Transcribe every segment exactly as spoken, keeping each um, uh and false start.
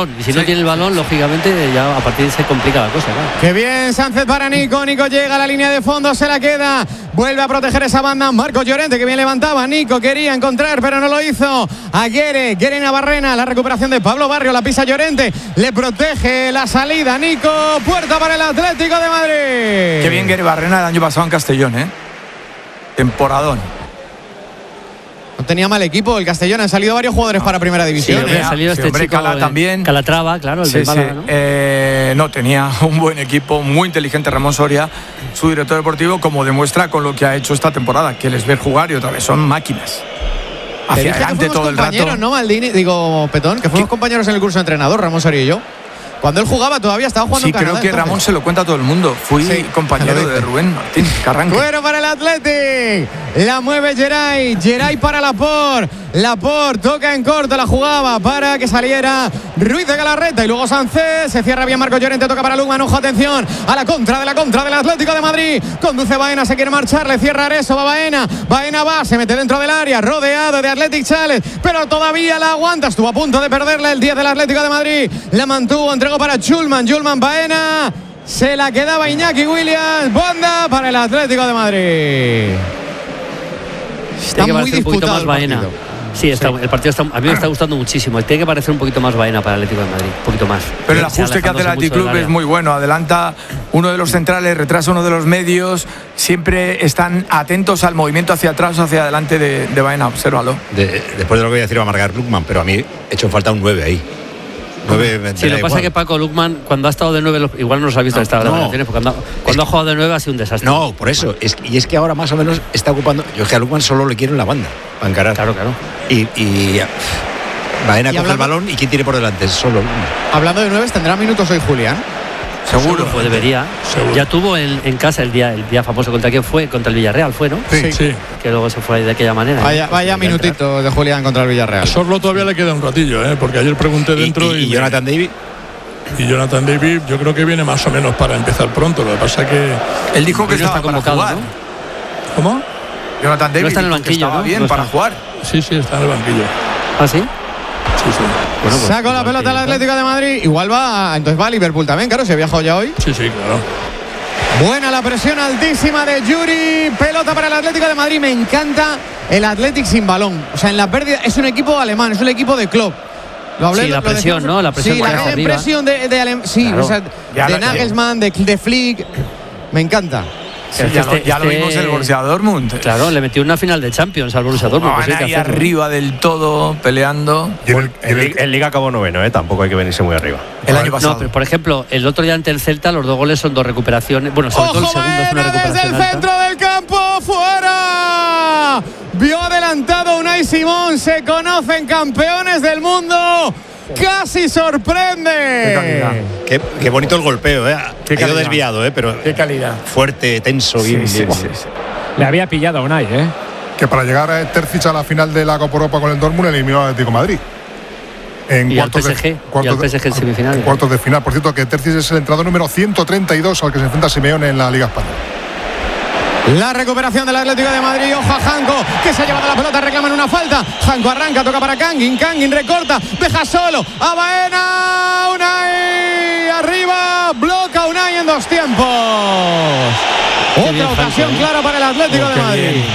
Y si sí, no tiene el balón, sí, lógicamente ya a partir de ahí se complica la cosa, claro. Qué bien Sánchez para Nico. Nico llega a la línea de fondo, se la queda. Vuelve a proteger esa banda Marcos Llorente, que bien levantaba. Nico quería encontrar, pero no lo hizo. A Guere, Guere Navarrena. La recuperación de Pablo Barrio, la pisa Llorente. Le protege la salida Nico. Puerta para el Atlético de Madrid. Qué bien Guere Barrena el año pasado en Castellón, ¿eh? Temporadón. No tenía mal equipo el Castellón, han salido varios jugadores para Primera División. Sí, hombre, ¿eh? ha salido Sí, este hombre, chico Cala eh, también. Calatrava, claro, el Sí, del Málaga, sí. ¿no? Eh, no, tenía un buen equipo, muy inteligente Ramón Soria, su director deportivo, como demuestra con lo que ha hecho esta temporada, que les ve jugar y otra vez son máquinas. Te Hacia dije adelante que fuimos todo el compañeros, rato. ¿no, Maldini? Digo, Petón, que fuimos ¿Qué? compañeros en el curso de entrenador, Ramón Soria y yo. Cuando él jugaba todavía estaba jugando Sí, en Canadá, creo que entonces. Ramón se lo cuenta a todo el mundo. Fui Sí, compañero me lo de dice. Rubén Martín Carranque. Cuero para el Athletic. La mueve Geray. Geray para Laporte. Laporte toca en corto, la jugaba para que saliera Ruiz de Galarreta. Y luego Sánchez. Se cierra bien Marcos Llorente. Toca para Lugman. Ojo, atención a la contra de la contra del Atlético de Madrid. Conduce Baena. Se quiere marchar. Le cierra Areso. Va Baena. Baena va. Se mete dentro del área. Rodeado de Athletic Challenge. Pero todavía la aguanta. Estuvo a punto de perderla el diez del Atlético de Madrid. La mantuvo. Entregó para Schulman. Schulman Baena. Se la quedaba Iñaki Williams. Banda para el Atlético de Madrid. Está Tiene que muy parecer un poquito disputado más el Baena. partido. Sí, está, el partido está, a mí me está gustando muchísimo. Tiene que parecer un poquito más Baena para el Atlético de Madrid. Un poquito más. Pero el Sí, ajuste que hace el alejándose Athletic mucho del Club área. es muy bueno. Adelanta uno de los centrales, retrasa uno de los medios. Siempre están atentos al movimiento hacia atrás o hacia adelante de, de Baena. Obsérvalo. De, después de lo que voy a decir va a marcar Lukman, pero a mí he hecho falta un nueve ahí. nueve me Sí, da lo que pasa igual. es que Paco Lukman, cuando ha estado de nueve, igual no los ha visto No, en esta no. vacaciones, porque cuando, cuando ha jugado de nueve ha sido un desastre. No, por eso. Es, y es que ahora más o menos está ocupando. Yo es que a Lukman solo le quiero en la banda para encarar. Claro, claro. Y, y Baena Y coge hablando- el balón y ¿quién tiene por delante? Solo Lukman. Hablando de nueve, ¿tendrá minutos hoy Julián? Seguro. Pues debería. Seguro. Ya tuvo en, en casa el día el día famoso contra quién fue, contra el Villarreal, fue, ¿no? Sí, sí. Que luego se fue de aquella manera. Vaya, vaya Pues minutitos de Julián contra el Villarreal. A Sorlo todavía le queda un ratillo, ¿eh? Porque ayer pregunté Y, dentro y- y, y Jonathan David. y Jonathan David yo creo que viene más o menos para empezar pronto. Lo que pasa es que... Él dijo que no está estaba para convocado, jugar. ¿no? ¿Cómo? Jonathan David No está en el dijo que banquillo, estaba ¿no? bien No para está. jugar. Sí, sí, está en el banquillo. ¿Ah, sí? Sí, sí. Bueno, pues, Sacó la igual pelota que- al Atlético de Madrid. Igual va, entonces va a Liverpool también, claro, se ha viajado ya hoy. Sí, sí, claro. Buena la presión altísima de Yuri. Pelota para el Atlético de Madrid. Me encanta el Athletic sin balón. O sea, en la pérdida es un equipo alemán, es un equipo de club. Lo hablé, Sí, la lo- lo presión, decimos- ¿no? La presión Sí, que la hay gran arriba. presión de, de Alem- Sí, Claro. o sea, Ya de lo- Nagelsmann, de, de Flick. Me encanta. Sí, Es que ya, este- lo, ya lo este- vimos en el Borussia Dortmund. Claro, le metió una final de Champions al Borussia Dortmund. Van Pues hay que ahí hacerlo. arriba del todo, peleando. Y en, el- en el- en Liga acabó noveno, ¿eh? Tampoco hay que venirse muy arriba. El año pasado. No, pero por ejemplo, el otro día ante el Celta, los dos goles son dos recuperaciones. Bueno, sobre todo el ¡Ojo, segundo es una Baena desde recuperación el alta. centro del campo! ¡Fuera! Vio adelantado Unai Simón. Se conocen campeones del mundo. ¡Casi sorprende! Qué, qué bonito el golpeo, ¿eh? Qué Ha ido calidad. desviado, ¿eh? Pero Qué calidad. fuerte, tenso, Sí, bien, sí, bien. sí, sí. Le había pillado a Unai, ¿eh? que para llegar a Terzic a la final de la Copa Europa con el Dortmund eliminó al Atlético de Madrid. En Y al cuartos P S G, de, y cuartos al P S G en de- semifinales. en cuartos de final. Por cierto, que Terzic es el entrenador número ciento treinta y dos al que se enfrenta Simeone en la Liga Española. La recuperación del Atlético de Madrid. Ojo a Janko, que se ha llevado la pelota, reclaman una falta. Janko arranca, toca para Kangin. Kangin recorta, deja solo a Baena. Unai arriba, bloca Unai en dos tiempos. Otra bien, ocasión Janko, ¿eh? clara para el Atlético Oh, de qué Madrid. bien.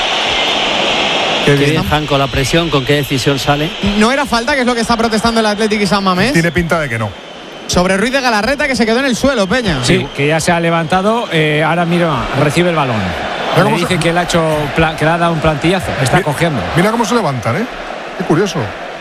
Qué bien, Janko, la presión, con qué decisión sale. No era falta, que es lo que está protestando el Atlético y San Mamés. Tiene pinta de que no. Sobre Ruiz de Galarreta, que se quedó en el suelo, Peña. Sí, que ya se ha levantado. eh, ahora mira, recibe el balón. Mira Le cómo dice se- que le ha hecho pla- que le ha dado un plantillazo. Está Mi- cogiendo. Mira cómo se levantan, ¿eh? Qué curioso.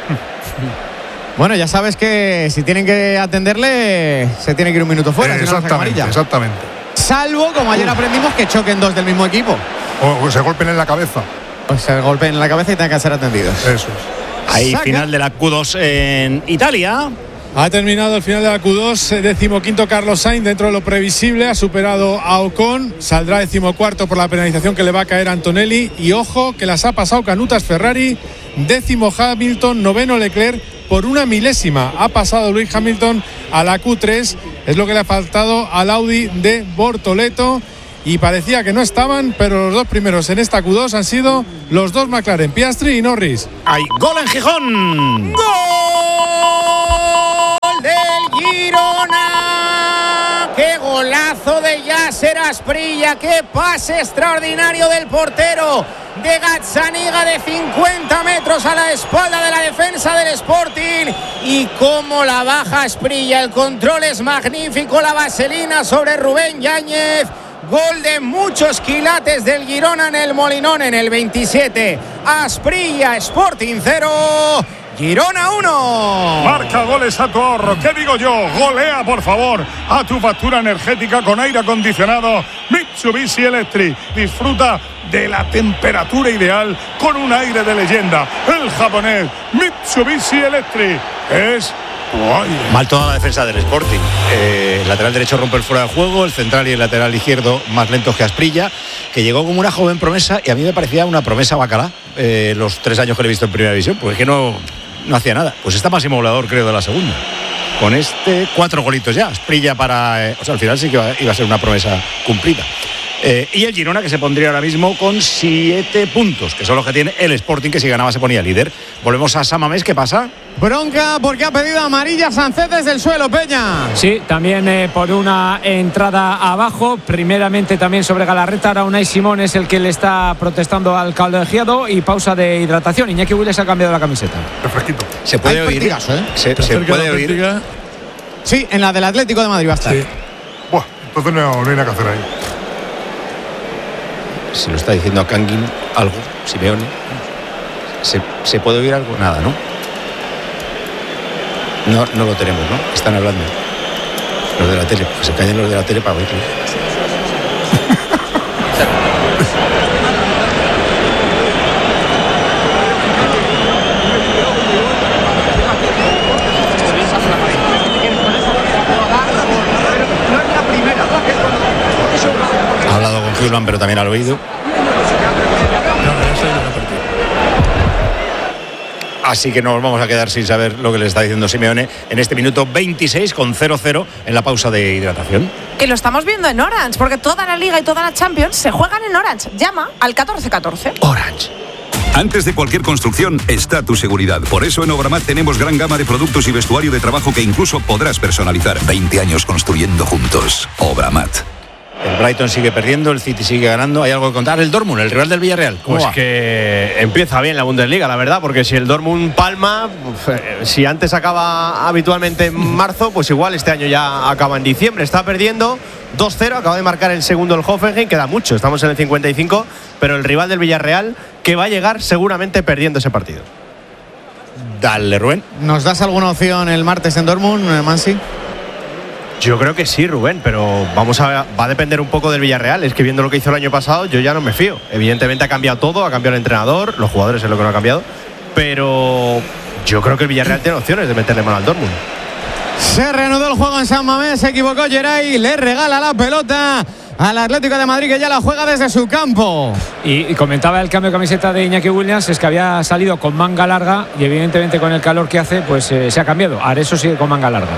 Bueno, ya sabes que si tienen que atenderle, se tiene que ir un minuto fuera. Eh, si no, no saca exactamente, amarilla. exactamente. Salvo, como ayer aprendimos, que choquen dos del mismo equipo. O, o se golpeen en la cabeza. Pues se golpeen en la cabeza y tengan que ser atendidos. Eso es. Ahí, Saca. final de la Q dos en Italia. Ha terminado el final de la Q dos, decimoquinto Carlos Sainz dentro de lo previsible, ha superado a Ocon, saldrá decimocuarto por la penalización que le va a caer a Antonelli y ojo que las ha pasado Canutas Ferrari, décimo Hamilton, noveno Leclerc por una milésima, ha pasado Lewis Hamilton a la Q tres, es lo que le ha faltado al Audi de Bortoleto y parecía que no estaban, pero los dos primeros en esta Q dos han sido los dos McLaren, Piastri y Norris. Hay gol en Gijón. Golazo de Yasser Asprilla. Qué pase extraordinario del portero de Gazzaniga de cincuenta metros a la espalda de la defensa del Sporting. Y cómo la baja Asprilla. El control es magnífico. La vaselina sobre Rubén Yáñez. Gol de muchos quilates del Girona en el Molinón en el veintisiete. Asprilla, Sporting cero. Girona uno. Marca goles a tu ahorro. ¿Qué digo yo? Golea, por favor, a tu factura energética con aire acondicionado Mitsubishi Electric. Disfruta de la temperatura ideal con un aire de leyenda. El japonés Mitsubishi Electric es... Mal toda la defensa del Sporting. Eh, el lateral derecho rompe el fuera de juego, el central y el lateral izquierdo más lentos que Asprilla, que llegó como una joven promesa y a mí me parecía una promesa bacalá eh, los tres años que le he visto en Primera División, porque es que no, no hacía nada. Pues está máximo goleador, creo, de la segunda. Con este, cuatro golitos ya. Asprilla para... Eh, o sea, al final sí que iba, iba a ser una promesa cumplida. Eh, y el Girona, que se pondría ahora mismo con siete puntos, que son los que tiene el Sporting, que si ganaba se ponía líder. Volvemos a San Mamés. ¿Qué pasa? Bronca porque ha pedido amarilla Sánchez desde el suelo, Peña. Sí, también eh, por una entrada abajo, primeramente también sobre Galarreta. Ahora Unai Simón es el que le está protestando al colegiado y pausa de hidratación. Iñaki Willis ha cambiado la camiseta. Refresquito. Se puede Hay oír. ¿eh? Se, se puede oír. Sí, en la del Atlético de Madrid va a estar. Sí. Buah, entonces no, no hay nada que hacer ahí. Se lo está diciendo a Kangin algo, Simeone. ¿Se, ¿Se puede oír algo? Nada, ¿no? No, no lo tenemos, ¿no? Están hablando los de la tele, pues se callen los de la tele para oírlo. Ha hablado con Fulman, pero también al oído. Así que nos vamos a quedar sin saber lo que le está diciendo Simeone en este minuto veintiséis con cero cero en la pausa de hidratación. Que lo estamos viendo en Orange, porque toda la Liga y toda la Champions se juegan en Orange. Llama al catorce catorce. Orange. Antes de cualquier construcción está tu seguridad. Por eso en Obramat tenemos gran gama de productos y vestuario de trabajo que incluso podrás personalizar. veinte años construyendo juntos. Obramat. El Brighton sigue perdiendo, el City sigue ganando. ¿Hay algo que contar? El Dortmund, el rival del Villarreal. Pues va? que empieza bien la Bundesliga, la verdad, porque si el Dortmund palma, si antes acaba habitualmente en marzo, pues igual este año ya acaba en diciembre. Está perdiendo dos cero, acaba de marcar el segundo el Hoffenheim, queda mucho, estamos en el cincuenta y cinco, pero el rival del Villarreal que va a llegar seguramente perdiendo ese partido. Dale, Rubén. ¿Nos das alguna opción el martes en Dortmund, Mansi? Yo creo que sí, Rubén, pero vamos a va a depender un poco del Villarreal. Es que viendo lo que hizo el año pasado, yo ya no me fío. Evidentemente ha cambiado todo, ha cambiado el entrenador, los jugadores es lo que no ha cambiado, pero yo creo que el Villarreal tiene opciones de meterle mano al Dortmund. Se reanudó el juego en San Mamés, se equivocó Geray, le regala la pelota al Atlético de Madrid, que ya la juega desde su campo. Y, y comentaba el cambio de camiseta de Iñaki Williams, es que había salido con manga larga y evidentemente con el calor que hace, pues eh, se ha cambiado. Ahora eso sigue con manga larga.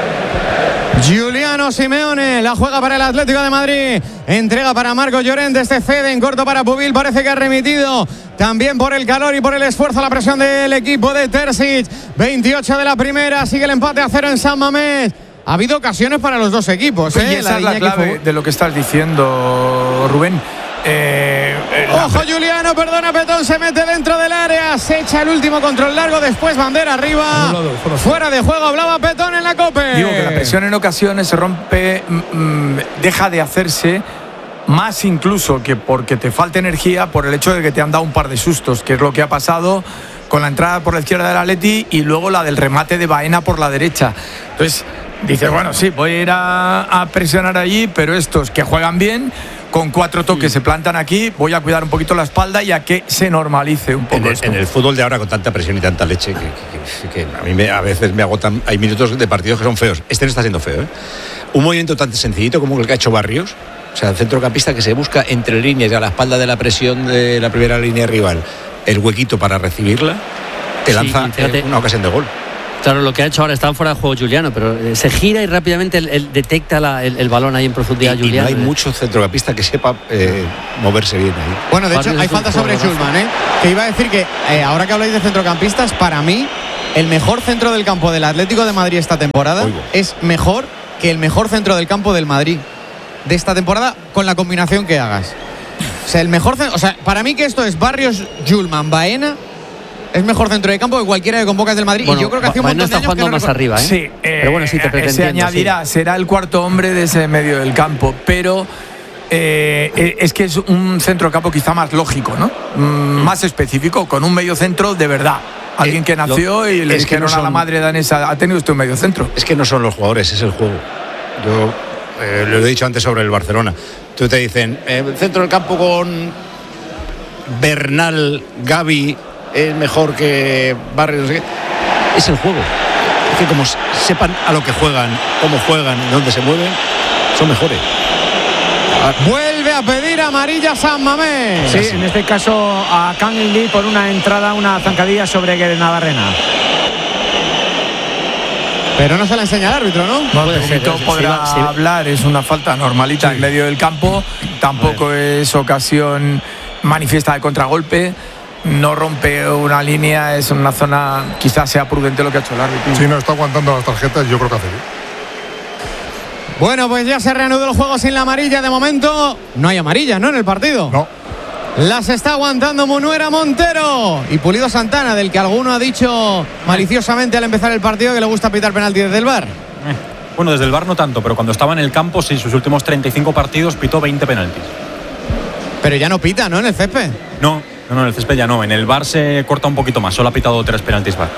Giuliano Simeone la juega para el Atlético de Madrid, entrega para Marco Llorente, este cede en corto para Pubil, parece que ha remitido también por el calor y por el esfuerzo, la presión del equipo de Terzic. Veintiocho de la primera, sigue el empate a cero en San Mamés. Ha habido ocasiones para los dos equipos, ¿eh? Y esa la es la clave fue... de lo que estás diciendo, Rubén. Eh, eh, Ojo, Giuliano, perdona, Petón, se mete dentro del área, se echa el último control largo, después bandera arriba, fuera de juego, hablaba Petón en la COPE. Digo que la presión en ocasiones se rompe, mmm, deja de hacerse más incluso que porque te falta energía por el hecho de que te han dado un par de sustos, que es lo que ha pasado con la entrada por la izquierda del Atleti y luego la del remate de Baena por la derecha. Entonces dices, bueno, sí, voy a ir a, a presionar allí, pero estos que juegan bien, con cuatro toques se plantan aquí, voy a cuidar un poquito la espalda y a que se normalice un poco en el, esto. En el fútbol de ahora, con tanta presión y tanta leche, que, que, que a mí me, a veces me agotan. Hay minutos de partidos que son feos. Este no está siendo feo, ¿eh? Un movimiento tan sencillito como el que ha hecho Barrios, o sea, el centrocampista que se busca entre líneas y a la espalda de la presión de la primera línea rival, el huequito para recibirla, te lanza sí, eh, una ocasión de gol. Claro, lo que ha hecho ahora, está fuera de juego Giuliano, pero eh, se gira y rápidamente él, él detecta la, el, el balón ahí en profundidad. Y, Giuliano. Y no hay mucho centrocampista que sepa eh, moverse bien ahí. Bueno, de hecho, hay falta sobre Schulman, ¿eh? Que iba a decir que, eh, ahora que habláis de centrocampistas, para mí, el mejor centro del campo del Atlético de Madrid esta temporada Oigo. es mejor que el mejor centro del campo del Madrid de esta temporada con la combinación que hagas. O sea, el mejor centro, o sea, para mí que esto es Barrios, Yulman, Baena, es mejor centro de campo que cualquiera que convocas del Madrid. Bueno, y yo creo que hace un montón está de años jugando que no más recuerdo. arriba, ¿eh? Sí, eh, pero bueno, sí te se pretendiendo, añadirá, sí. será el cuarto hombre de ese medio del campo, pero eh, es que es un centrocampo quizá más lógico, ¿no? Mm, más específico, con un medio centro de verdad. Alguien que nació Lo, y le es que dijeron no son, a la madre danesa, ha tenido usted un medio centro. Es que no son los jugadores, es el juego. Yo eh, lo he dicho antes sobre el Barcelona. Tú te dicen, eh, centro del campo con Bernal, Gavi, es mejor que Barrios, no sé qué. Es el juego. Es que como sepan a lo que juegan, cómo juegan, dónde se mueven, son mejores. Vuelve a pedir amarilla San Mamés. Sí, en este caso a Kang Lee por una entrada, una zancadilla sobre Navarrena. Pero no se la enseña el árbitro, ¿no? No, Puede el ser, árbitro sí, podrá sí, sí. hablar, es una falta normalita Sí. en medio del campo, tampoco es ocasión manifiesta de contragolpe, no rompe una línea, es una zona, quizás sea prudente lo que ha hecho el árbitro. Si no está aguantando las tarjetas, yo creo que hace bien. Bueno, pues ya se reanudó el juego sin la amarilla. De momento no hay amarilla, ¿no? En el partido. No. Las está aguantando Munuera Montero y Pulido Santana, del que alguno ha dicho maliciosamente al empezar el partido que le gusta pitar penalti desde el V A R. Eh, bueno, desde el V A R no tanto, pero cuando estaba en el campo, sí, sus últimos treinta y cinco partidos pitó veinte penaltis. Pero ya no pita, ¿no? En el césped. No, no, no, en el césped ya no. En el V A R se corta un poquito más, solo ha pitado tres penaltis V A R.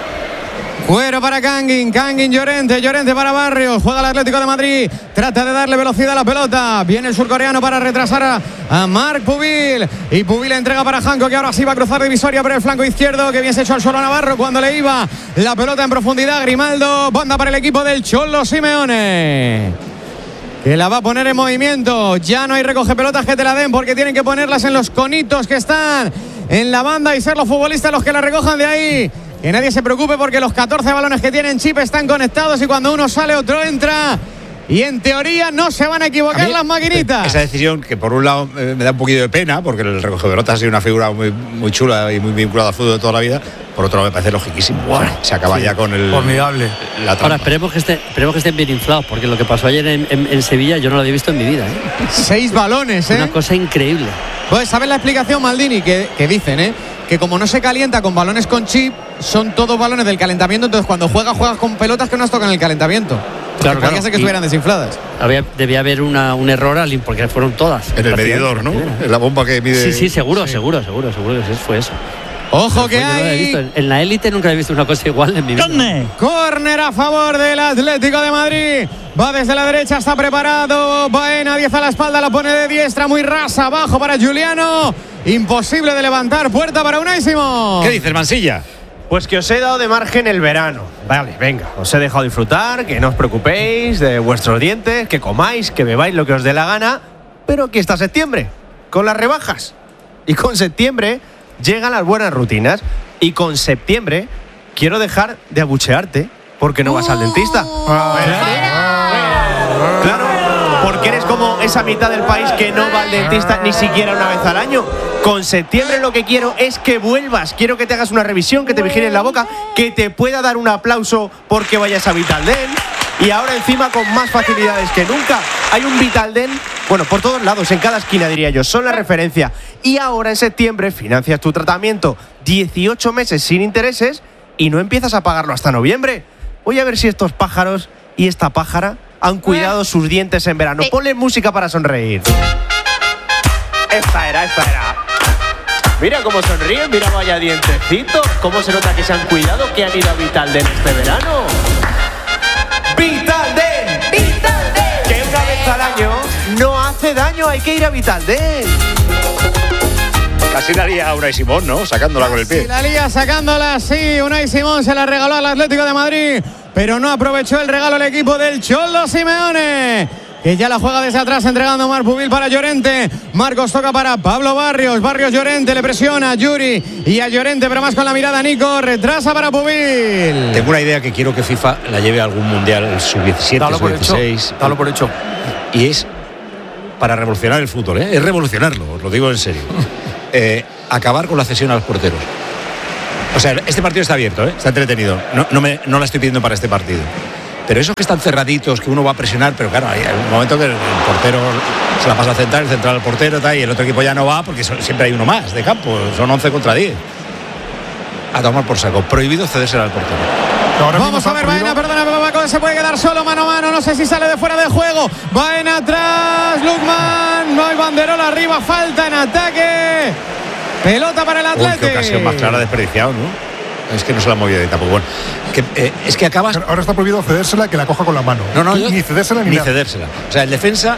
Cuero para Kangin, Kangin Llorente, Llorente para Barrios, juega el Atlético de Madrid, trata de darle velocidad a la pelota, viene el surcoreano para retrasar a, a Marc Pubil, y Pubil entrega para Janko, que ahora sí va a cruzar divisoria por el flanco izquierdo, que bien se echó al suelo a Navarro cuando le iba la pelota en profundidad. Grimaldo, banda para el equipo del Cholo Simeone, que la va a poner en movimiento. Ya no hay recoge pelotas que te la den, porque tienen que ponerlas en los conitos que están en la banda y ser los futbolistas los que la recojan de ahí. Que nadie se preocupe, porque los catorce balones que tienen chip están conectados, y cuando uno sale otro entra, y en teoría no se van a equivocar a mí, las maquinitas. Esa decisión, que por un lado eh, me da un poquito de pena, porque el recoge pelotas ha sido una figura muy, muy chula y muy vinculada al fútbol de toda la vida, por otro lado me parece logiquísimo. Wow. Se acaba sí, ya con el formidable. La Ahora esperemos que, esté, esperemos que estén bien inflados, porque lo que pasó ayer en, en, en Sevilla yo no lo había visto en mi vida, ¿eh? Seis balones, ¿eh? Una cosa increíble. Pues sabes la explicación, Maldini, que, que dicen, ¿eh? Que como no se calienta con balones con chip, son todos balones del calentamiento, entonces cuando juegas, juegas con pelotas que no has tocado en el calentamiento. Claro, claro. Ser que estuvieran desinfladas. Había, debía haber una, un error al, porque fueron todas. En el medidor, ¿no? En la bomba que mide. Sí, sí, seguro, sí. seguro, seguro, seguro que fue eso. Ojo que hay. No en, en la élite nunca he visto una cosa igual en mi vida. Corner. Corner a favor del Atlético de Madrid. Va desde la derecha, está preparado. Baena, diez a la espalda, la pone de diestra, muy rasa, abajo para Giuliano. Imposible de levantar, puerta para Unai Simón. ¿Qué dices, Mansilla? Pues que os he dado de margen el verano. Vale, venga, os he dejado disfrutar, que no os preocupéis de vuestros dientes, que comáis, que bebáis lo que os dé la gana. Pero aquí está septiembre, con las rebajas. Y con septiembre llegan las buenas rutinas. Y con septiembre quiero dejar de abuchearte porque no vas al dentista. Ah, Claro, claro, porque eres como esa mitad del país que no va al dentista ni siquiera una vez al año. Con septiembre lo que quiero es que vuelvas. Quiero que te hagas una revisión, que te vigiles la boca, que te pueda dar un aplauso porque vayas a Vitaldent. Y ahora encima con más facilidades que nunca. Hay un Vitaldent, bueno, por todos lados, en cada esquina diría yo, son la referencia. Y ahora en septiembre financias tu tratamiento dieciocho meses sin intereses y no empiezas a pagarlo hasta noviembre. Voy a ver si estos pájaros y esta pájara han cuidado sus dientes en verano. Ponle música para sonreír. Esta era, esta era. Mira cómo sonríen, mira vaya dientecitos. Cómo se nota que se han cuidado, que han ido a Vitaldent este verano. ¡Vitaldent! ¡Vitaldent! Que una vez al año no hace daño, hay que ir a Vitaldent. Casi la lía a Unai Simón, ¿no? Sacándola con el pie. Sí, la lía sacándola, sí. Unai Simón se la regaló al Atlético de Madrid, pero no aprovechó el regalo el equipo del Cholo Simeone, que ya la juega desde atrás, entregando a Marc Pubil para Llorente. Marcos toca para Pablo Barrios. Barrios Llorente, le presiona a Yuri y a Llorente, pero más con la mirada Nico. Retrasa para Pubil. Tengo una idea que quiero que FIFA la lleve a algún mundial, el sub diecisiete, sub dieciséis. Dalo por hecho. Y es para revolucionar el fútbol, ¿eh? Es revolucionarlo, os lo digo en serio. Eh, acabar con la cesión a los porteros. O sea, este partido está abierto, ¿eh? Está entretenido. No, no, me, no la estoy pidiendo para este partido. Pero esos que están cerraditos, que uno va a presionar, pero claro, hay un momento que el, el portero se la pasa al central, el central al portero tal, y el otro equipo ya no va porque son, siempre hay uno más de campo, son once contra diez. A tomar por saco, prohibido cedérsela al portero. Ahora Vamos a ver, Baena, perdona, Paco, se puede quedar solo mano a mano, no sé si sale de fuera de juego. Baena atrás, Lukman, no hay banderola arriba, falta en ataque. Pelota para el Atlético. Qué ocasión más clara desperdiciado, ¿no? Es que no se la ha movido de tampoco. Bueno, que, eh, es que acabas. Ahora está prohibido cedérsela, que la coja con la mano. No, no, ni cedérsela ni, ni nada. cedérsela. O sea, el defensa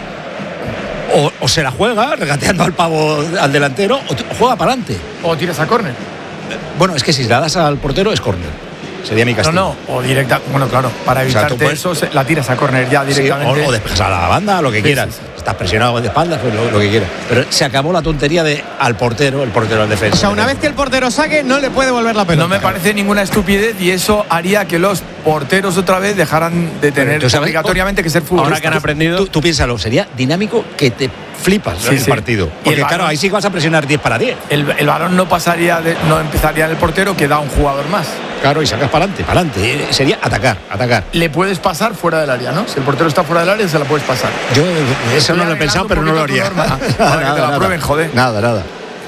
o, o se la juega regateando al pavo al delantero o, t- o juega para adelante. O tiras a córner. Bueno, es que si la das al portero es córner. Sería mi castigo. No, no, o directa. Bueno, claro, para evitarte o sea, puedes, eso, se, la tiras a córner ya directamente. Sí, o, o despejas a la banda, lo que sí, quieras. Sí, sí. Estás presionado de espaldas, pues lo, lo que quieras. Pero se acabó la tontería de al portero, el portero al defensa. O sea, una vez que el portero saque, no le puede volver la pelota. No me parece ninguna estupidez y eso haría que los porteros otra vez dejaran de tener Entonces, obligatoriamente que ser futbolistas. Ahora que han aprendido. Tú, tú piénsalo, sería dinámico que te flipas sí, el sí. partido. Porque el claro, balón, ahí sí que vas a presionar diez para diez. El, el balón no pasaría, de, no empezaría en el portero, que da un jugador más. Claro, y sacas para adelante, para adelante. Sería atacar, atacar. Le puedes pasar fuera del área, ¿no? Si el portero está fuera del área, se la puedes pasar. Yo eso no lo he pensado, pero no lo haría. Nada, nada, que te la prueben, joder. Nada, nada.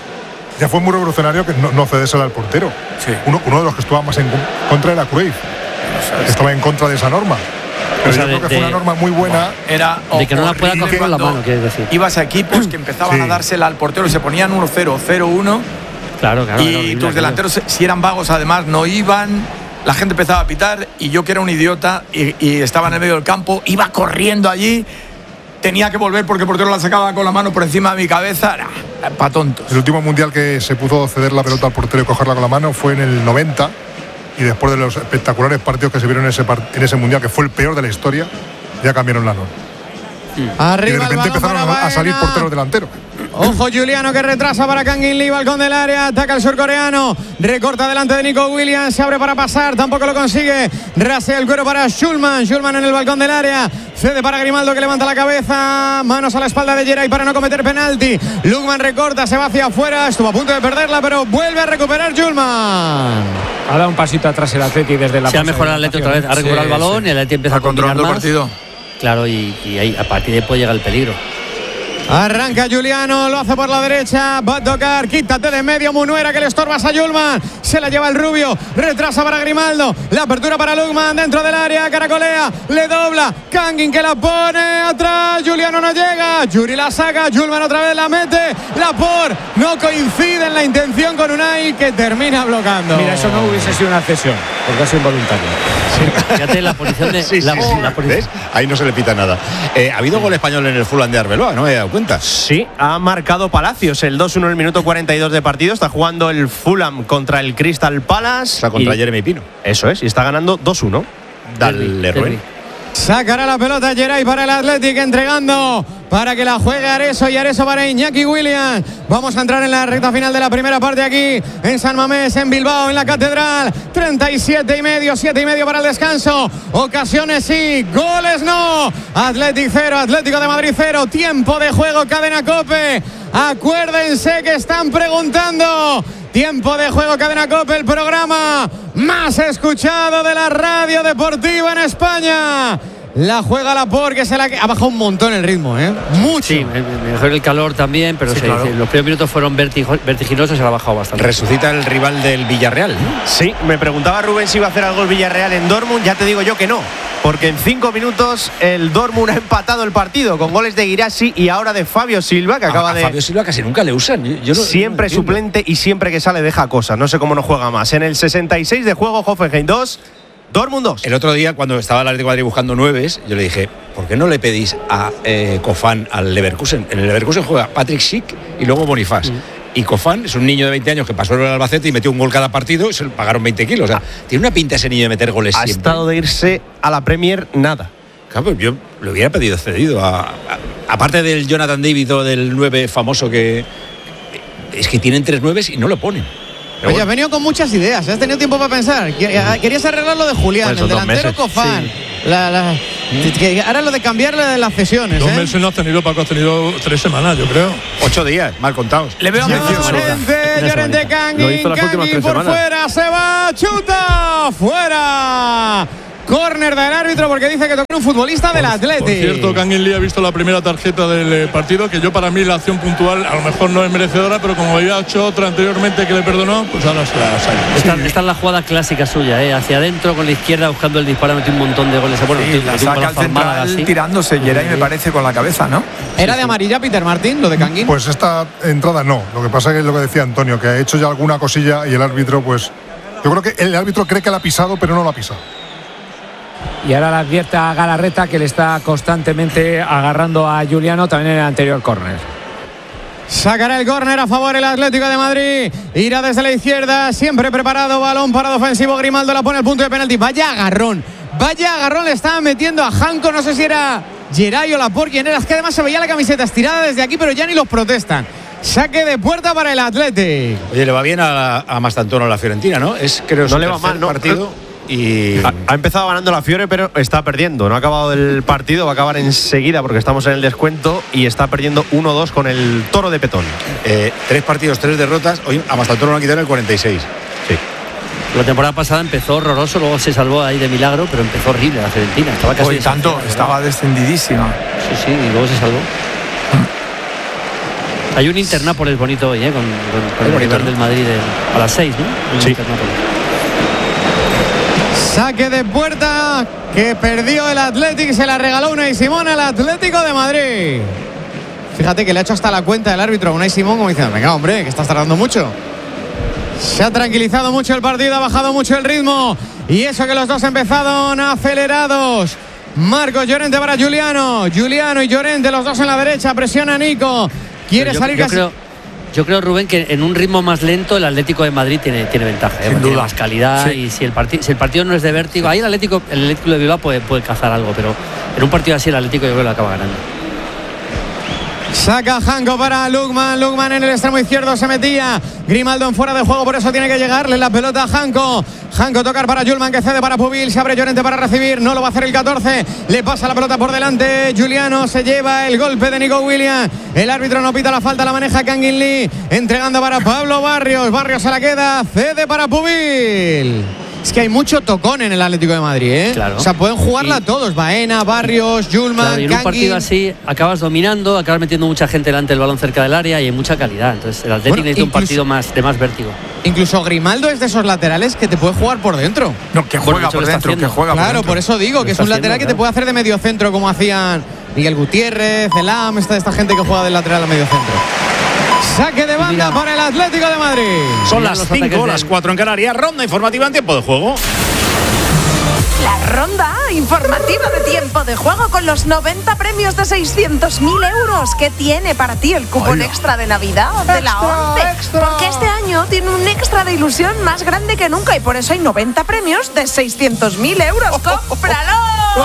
Ya fue muy revolucionario que no, no cedésela al portero. Sí. Uno, uno de los que estuvo más en contra era Cruyff. Que estaba en contra de esa norma. Pero o sea, yo de, creo que fue de, una norma muy buena. Era de que no la pueda coger con la mano, quieres decir. Ibas a equipos que empezaban sí. a dársela al portero y se ponían uno cero, cero uno. Claro, claro. Y horrible, tus delanteros, claro. si eran vagos, además, no iban. La gente empezaba a pitar y yo, que era un idiota y, y estaba en el medio del campo, iba corriendo allí. Tenía que volver porque el portero la sacaba con la mano por encima de mi cabeza. Nah, pa' tontos. El último mundial que se pudo ceder la pelota al portero y cogerla con la mano fue en el noventa. Y después de los espectaculares partidos que se vieron en ese, en ese mundial, que fue el peor de la historia, ya cambiaron la norma. Sí. Arriba y de repente empezaron a, a salir porteros delanteros. Ojo, Juliano, que retrasa para Kangin Lee, balcón del área, ataca el surcoreano, recorta delante de Nico Williams, se abre para pasar, tampoco lo consigue, rasea el cuero para Schulman, Schulman en el balcón del área, cede para Grimaldo, que levanta la cabeza, manos a la espalda de Geray para no cometer penalti, Lukman recorta, se va hacia afuera, estuvo a punto de perderla, pero vuelve a recuperar Schulman. Ha dado un pasito atrás el Atleti desde la... Se ha mejorado el Atleti otra vez, ha recuperado sí, el balón sí. y el Atleti empieza a controlar más. El partido. Claro, y, y ahí, a partir de ahí puede llegar el peligro. Arranca Juliano, lo hace por la derecha, va a tocar, quítate de medio, Munuera, que le estorbas a Schulman, se la lleva el rubio, retrasa para Grimaldo, la apertura para Lukman dentro del área, caracolea, le dobla, Kangin que la pone atrás, Juliano no llega, Yuri la saca, Schulman otra vez la mete, Laporte no coincide en la intención con Unai, que termina bloqueando. Mira, eso no hubiese sido una cesión, porque ha sido involuntario. Sí, fíjate la posición de... Sí, la, sí, sí. La posición. Ahí no se le pita nada. Eh, ¿Ha habido gol español en el Fulham de Arbeloa? No me he dado cuenta. Sí, ha marcado Palacios el dos uno en el minuto cuarenta y dos de partido. Está jugando el Fulham contra el Crystal Palace. O sea, contra y, Jeremy Pino. Eso es, y está ganando dos uno. Dale, Rubén. Sacará la pelota Geray para el Athletic, entregando para que la juegue Areso, y Areso para Iñaki Williams. Vamos a entrar en la recta final de la primera parte aquí en San Mamés, en Bilbao, en la Catedral. treinta y siete y medio, siete y medio para el descanso. Ocasiones sí, goles no. Athletic cero, Atlético de Madrid cero. Tiempo de juego, Cadena COPE. Acuérdense que están preguntando. Tiempo de juego, Cadena COPE, el programa más escuchado de la radio deportiva en España. La juega Laporte, que se la ha bajado un montón el ritmo, ¿eh? Mucho. Sí, mejor el calor también, pero sí, se, claro. los primeros minutos fueron vertiginosos y se la ha bajado bastante. Resucita el rival del Villarreal, ¿no? Sí, me preguntaba Rubén si iba a hacer algo el Villarreal en Dortmund, ya te digo yo que no. Porque en cinco minutos el Dortmund ha empatado el partido con goles de Guirassy y ahora de Fabio Silva, que acaba a, a de... Fabio Silva casi nunca le usan. Yo no, siempre yo no suplente y siempre que sale deja cosas. No sé cómo no juega más. En el sesenta y seis de juego, Hoffenheim dos, Dortmund dos. El otro día, cuando estaba el Atlético de Madrid buscando nueves, yo le dije, ¿por qué no le pedís a eh, Cofán al Leverkusen? En el Leverkusen juega Patrick Schick y luego Bonifaz. Mm. Y Cofán es un niño de veinte años que pasó en el Albacete y metió un gol cada partido y se le pagaron veinte kilos. O sea, ah. tiene una pinta ese niño de meter goles ha siempre. Ha estado de irse a la Premier nada. Claro, pues yo le hubiera pedido cedido. A, a, aparte del Jonathan David o del nueve famoso que... Es que tienen tres nueves y no lo ponen. Pero Oye, bueno. has venido con muchas ideas, has tenido tiempo para pensar. Querías arreglar lo de Julián, pues el delantero Cofán. Sí. La, la, que ahora lo de cambiarle de las cesiones. Dos ¿eh? meses no has tenido, Paco, has tenido tres semanas, yo creo. Ocho días, mal contados. Le veo a Llorente, Llorente, Kangin, Kangin por semanas. Fuera, se va, chuta, fuera. Córner del árbitro porque dice que tocó un futbolista del Athletic. Por cierto, Kangin Lee ha visto la primera tarjeta del partido, que yo para mí la acción puntual a lo mejor no es merecedora, pero como había hecho otra anteriormente que le perdonó, pues ahora se la saca. Esta, esta es la jugada clásica suya, ¿eh? Hacia adentro con la izquierda buscando el disparo, metió un montón de goles. Bueno, sí, la saca al central así, tirándose Geray, me parece, con la cabeza, ¿no? ¿Era de amarilla, Peter Martín, lo de Kangin? Pues esta entrada no. Lo que pasa es que es lo que decía Antonio, que ha hecho ya alguna cosilla y el árbitro, pues yo creo que el árbitro cree que la ha pisado, pero no la ha pisado. Y ahora le advierte a Galarreta que le está constantemente agarrando a Juliano también en el anterior córner. Sacará el córner a favor el Atlético de Madrid. Irá desde la izquierda, siempre preparado. Balón parado ofensivo. Grimaldo la pone al punto de penalti. Vaya agarrón. Vaya agarrón le estaban metiendo a Janko. No sé si era Geray o Laporte quien era. Es que además se veía la camiseta estirada desde aquí, pero ya ni los protestan. Saque de puerta para el Atlético. Oye, le va bien a, a Mastantuono la Fiorentina, ¿no? Es creo no su le va mal, ¿no? partido. Y ha, ha empezado ganando la Fiore, pero está perdiendo. No ha acabado el partido, va a acabar enseguida porque estamos en el descuento y está perdiendo uno dos con el Toro de Petón. Eh, tres partidos, tres derrotas. Hoy a Mastantuono lo han quitado en el cuarenta y seis. Sí. La temporada pasada empezó horroroso, luego se salvó ahí de milagro, pero empezó horrible la Fiorentina. Estaba casi Hoy tanto, estaba descendidísima. Sí, sí, y luego se salvó. Hay un Internápolis bonito hoy, ¿eh? Con, con, con el rival del Madrid de, a las seis, ¿no? Sí. Saque de puerta que perdió el Athletic, se la regaló Unai Simón al Atlético de Madrid. Fíjate que le ha hecho hasta la cuenta el árbitro a Unai Simón como diciendo, venga hombre, que estás tardando mucho. Se ha tranquilizado mucho el partido, ha bajado mucho el ritmo. Y eso que los dos empezaron acelerados. Marcos Llorente para Juliano. Juliano y Llorente, los dos en la derecha, presiona a Nico. Quiere yo, salir yo casi... Creo... Yo creo, Rubén, que en un ritmo más lento el Atlético de Madrid tiene, tiene ventaja, ¿eh? Sin Tiene duda. más calidad, Sí. y si el, partido, si el partido no es de vértigo, ahí el Atlético, el Atlético de Bilbao puede, puede cazar algo, pero en un partido así el Atlético yo creo que lo acaba ganando. Saca Janko para Lukman. Lukman en el extremo izquierdo se metía. Grimaldo en fuera de juego, por eso tiene que llegarle la pelota a Janko. Janko tocar para Julman, que cede para Pubil. Se abre Llorente para recibir. No lo va a hacer el catorce. Le pasa la pelota por delante. Juliano se lleva el golpe de Nico Williams. El árbitro no pita la falta, la maneja Kangin Lee. Entregando para Pablo Barrios. Barrios se la queda. Cede para Pubil. Es que hay mucho tocón en el Atlético de Madrid, ¿eh? Claro. O sea, pueden jugarla Y- todos. Baena, Barrios, Julman, Claro, y en un partido así acabas dominando, acabas metiendo mucha gente delante del balón cerca del área y hay mucha calidad. Entonces el Atlético Bueno, necesita un incluso- partido más de más vértigo. Incluso Grimaldo es de esos laterales que te puede jugar por dentro. No, que Bueno, juega de hecho, por lo está dentro, que haciendo. juega por Claro, dentro. por eso digo Lo que es está un lateral haciendo, que te claro. puede hacer de medio centro como hacían Miguel Gutiérrez, Elam, esta, esta gente que juega del lateral a medio centro. Saque de banda Mira. para el Atlético de Madrid. son Mira las los ataques cinco, del- las cuatro en Canarias. Ronda informativa en tiempo de juego. La ronda informativa de tiempo de juego con los noventa premios de seiscientos mil euros que tiene para ti el cupón Hola. extra de Navidad de la once. Porque este año tiene un extra de ilusión más grande que nunca y por eso hay noventa premios de seiscientos mil euros. ¡Cómpralo!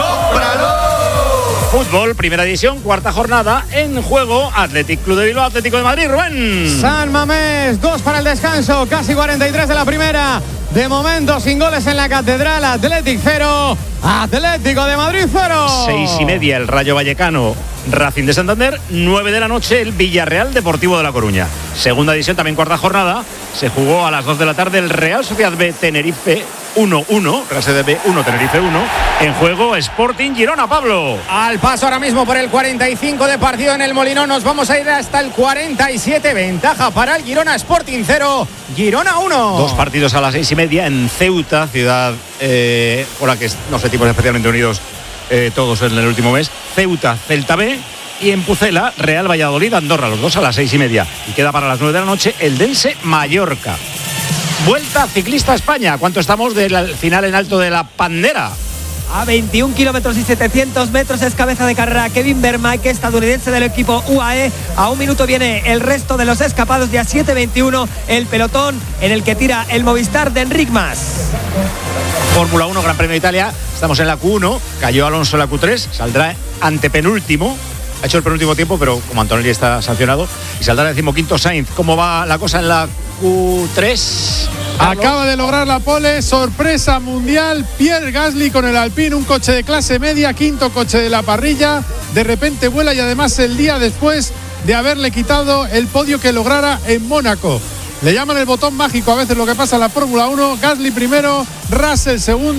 Fútbol, primera división, cuarta jornada. En juego, Athletic Club de Bilbao, Atlético de Madrid. Rubén. San Mamés, dos para el descanso, casi cuarenta y tres de la primera. De momento sin goles en la Catedral, Athletic cero, Atlético de Madrid cero. Seis y media el Rayo Vallecano, Racing de Santander. Nueve de la noche el Villarreal Deportivo de La Coruña. Segunda división, también cuarta jornada. Se jugó a las dos de la tarde el Real Sociedad B Tenerife uno uno. Real Sociedad B uno, Tenerife uno. En juego Sporting Girona, Pablo. Al paso ahora mismo por el cuarenta y cinco de partido en el Molinón. Nos vamos a ir hasta el cuarenta y siete. Ventaja para el Girona, Sporting cero, Girona uno. Dos partidos a las seis y media en Ceuta, ciudad eh, por la que nos sentimos especialmente unidos eh, todos en el último mes. Ceuta, Celta B. Y en Pucela, Real Valladolid, Andorra, los dos a las seis y media. Y queda para las nueve de la noche el Dense Mallorca. Vuelta ciclista a España. ¿Cuánto estamos del final en alto de la Pandera? A veintiún kilómetros y setecientos metros es cabeza de carrera Kevin Vermaeke, estadounidense del equipo U A E. A un minuto viene el resto de los escapados y a siete veintiuno el pelotón en el que tira el Movistar de Enric Mas. Fórmula uno, Gran Premio de Italia. Estamos en la Q uno. Cayó Alonso en la Q tres. Saldrá antepenúltimo. Ha hecho el penúltimo tiempo, pero como Antonelli está sancionado. Y saldrá decimoquinto Sainz. ¿Cómo va la cosa en la Q tres? Acaba de lograr la pole, sorpresa mundial, Pierre Gasly con el Alpine, un coche de clase media, quinto coche de la parrilla, de repente vuela y además el día después de haberle quitado el podio que lograra en Mónaco. Le llaman el botón mágico a veces lo que pasa en la Fórmula uno, Gasly primero, Russell segundo,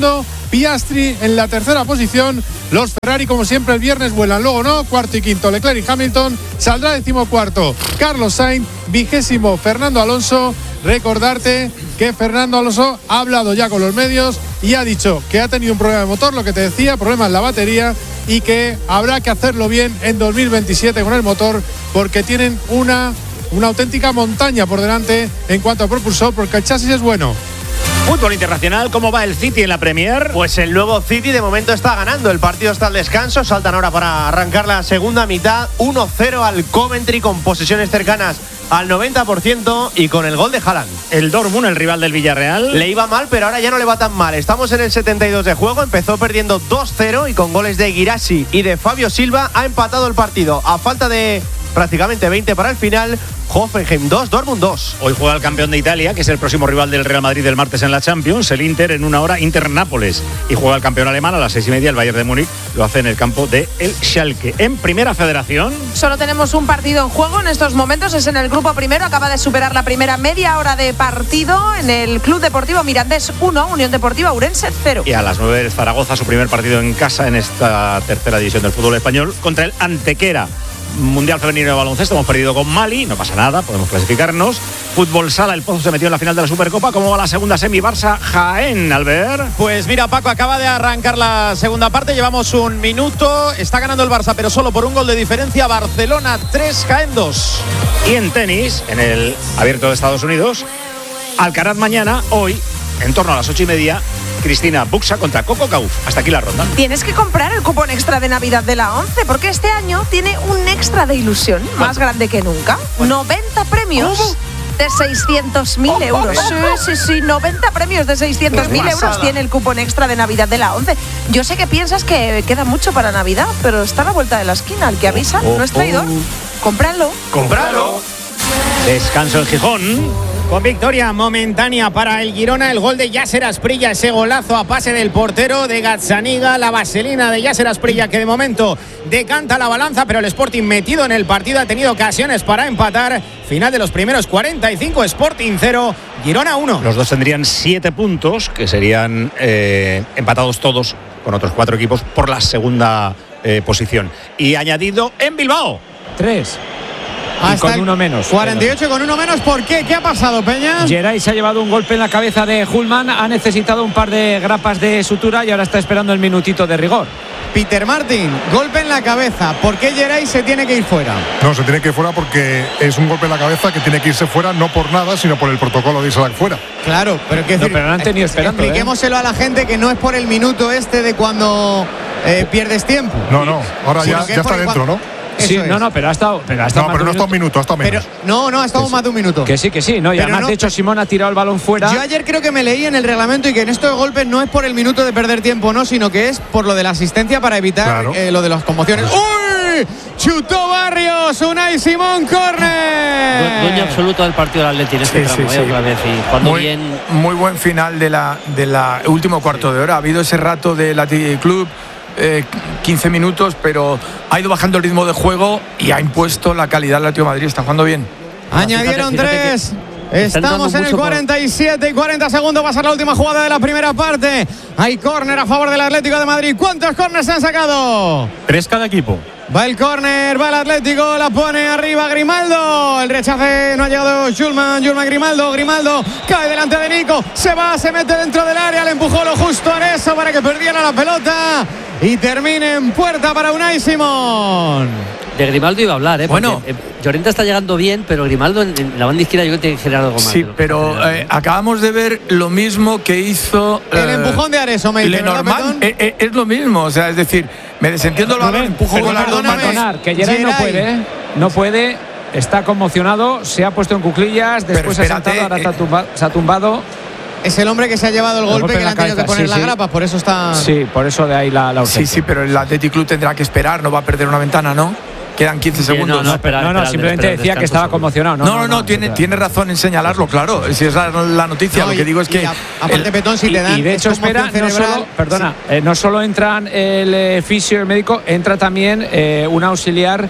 Piastri en la tercera posición. Los Ferrari, como siempre, el viernes vuelan, luego no. Cuarto y quinto Leclerc y Hamilton. Saldrá decimocuarto Carlos Sainz, vigésimo Fernando Alonso. Recordarte que Fernando Alonso ha hablado ya con los medios y ha dicho que ha tenido un problema de motor, lo que te decía, problema en la batería, y que habrá que hacerlo bien en dos mil veintisiete con el motor, porque tienen una, una auténtica montaña por delante en cuanto a propulsor, porque el chasis es bueno. Fútbol internacional, ¿cómo va el City en la Premier? Pues el nuevo City de momento está ganando. El partido está al descanso. Saltan ahora para arrancar la segunda mitad. uno cero al Coventry con posesiones cercanas al noventa por ciento y con el gol de Haaland. El Dortmund, el rival del Villarreal. Le iba mal, pero ahora ya no le va tan mal. Estamos en el setenta y dos de juego. Empezó perdiendo dos cero y con goles de Guirassy y de Fabio Silva ha empatado el partido. A falta de prácticamente veinte para el final. Hoffenheim dos, Dortmund dos. Hoy juega el campeón de Italia, que es el próximo rival del Real Madrid el martes en la Champions, el Inter, en una hora, Inter-Nápoles. Y juega el campeón alemán a las seis y media, el Bayern de Múnich. Lo hace en el campo de el Schalke. En Primera Federación. Solo tenemos un partido en juego en estos momentos, es en el grupo primero. Acaba de superar la primera media hora de partido en el Club Deportivo Mirandés uno, Unión Deportiva Ourense cero. Y a las nueve el Zaragoza, su primer partido en casa en esta tercera división del fútbol español, contra el Antequera. Mundial femenino de baloncesto, hemos perdido con Mali, no pasa nada, podemos clasificarnos. Fútbol sala, el Pozo se metió en la final de la Supercopa. ¿Cómo va la segunda semi? Barça Jaén, Albert. Pues mira, Paco, acaba de arrancar la segunda parte, llevamos un minuto, está ganando el Barça, pero solo por un gol de diferencia. Barcelona tres, Jaén dos. Y en tenis, en el Abierto de Estados Unidos, Alcaraz mañana, hoy, en torno a las ocho y media, Cristina Buxa contra Coco Gauff. Hasta aquí la ronda. Tienes que comprar el cupón extra de Navidad de la ONCE, porque este año tiene un extra de ilusión más grande que nunca. noventa premios. ¿Cómo? De seiscientos mil euros. Sí, sí, sí, noventa premios de seiscientos mil euros tiene el cupón extra de Navidad de la ONCE. Yo sé que piensas que queda mucho para Navidad, pero está a la vuelta de la esquina. El que avisa oh, no es traidor. Oh. Cómpralo. Cómpralo. Descanso en Gijón. Con victoria momentánea para el Girona, el gol de Yasser Asprilla, ese golazo a pase del portero de Gazzaniga, la vaselina de Yasser Asprilla, que de momento decanta la balanza, pero el Sporting metido en el partido ha tenido ocasiones para empatar. Final de los primeros cuarenta y cinco, Sporting cero, Girona uno. Los dos tendrían siete puntos, que serían eh, empatados todos con otros cuatro equipos por la segunda eh, posición. Y añadido en Bilbao. Tres. Y Hasta con uno menos. cuarenta y ocho con uno menos. ¿Por qué? ¿Qué ha pasado, Peña? Geray se ha llevado un golpe en la cabeza de Hullman, ha necesitado un par de grapas de sutura y ahora está esperando el minutito de rigor. Peter Martin, golpe en la cabeza. ¿Por qué Geray se tiene que ir fuera? No, se tiene que ir fuera porque es un golpe en la cabeza que tiene que irse fuera, no por nada, sino por el protocolo de irse fuera. Claro, pero que no, pero no han tenido esperando. Expliquémoselo ¿eh? a la gente que no es por el minuto este de cuando eh, pierdes tiempo. No, no, ahora ya, ya está dentro, ¿no? Sí, no, no, pero ha estado. Pero ha estado no, pero no ha estado un minuto, ha estado menos. Pero, no, no, ha estado más de un minuto. Que sí, que sí, no, y pero además, no, de hecho, Simón ha tirado el balón fuera. Yo ayer creo que me leí en el reglamento y que en estos golpes no es por el minuto de perder tiempo, no, sino que es por lo de la asistencia para evitar claro. eh, lo de las conmociones. ¡Uy! Chutó Barrios, Unai Simón, córner. Dueño absoluto del partido del Atleti en este sí, tramo, sí, eh, sí. otra vez. Y cuando muy, bien... muy buen final de la, de la último cuarto de hora. Ha habido ese rato del Athletic Club. Eh, quince minutos, pero ha ido bajando el ritmo de juego y ha impuesto la calidad del Atlético de Madrid. Está jugando bien. Añadieron fíjate, fíjate tres. Estamos en el cuarenta y siete y cuarenta segundos. Va a ser la última jugada de la primera parte. Hay córner a favor del Atlético de Madrid. ¿Cuántos córneres se han sacado? Tres cada equipo. Va el córner, va el Atlético, la pone arriba Grimaldo. El rechace no ha llegado Schulman, Schulman Grimaldo, Grimaldo cae delante de Nico, se va, se mete dentro del área, le empujó lo justo a eso para que perdiera la pelota y termine en puerta para Unai Simón. De Grimaldo iba a hablar, ¿eh? Bueno. Porque, eh, Llorente está llegando bien, pero Grimaldo en, en la banda izquierda yo creo que tiene que generar algo más. Sí, pero eh, acabamos de ver lo mismo que hizo el eh, empujón de Areso, me dice, Lenormand. Eh, eh, es lo mismo, o sea, es decir, me desentiendo el balón, empujo con las dos manos. Que Geray no puede, ¿eh? No puede, está conmocionado, se ha puesto en cuclillas, después se ha sentado, ahora está tumba, se ha tumbado. Es el hombre que se ha llevado el, el golpe, golpe que le han tenido que poner sí, las sí. grapas, por eso está. Sí, por eso de ahí la, la urgencia. Sí, sí, pero el Athletic Club tendrá que esperar, no va a perder una ventana, ¿no? Quedan quince segundos. No, no, espera, no, no espera, simplemente espera, decía que estaba seguro. conmocionado. No, no, no, no, no tiene, tiene razón en señalarlo, claro. Si es la, la noticia, no, lo que digo es que. A, aparte, el, Petón, si te dan. Y, y de hecho, espera, no solo, perdona, sí. eh, no solo entran el eh, fisio y el médico, entra también eh, un auxiliar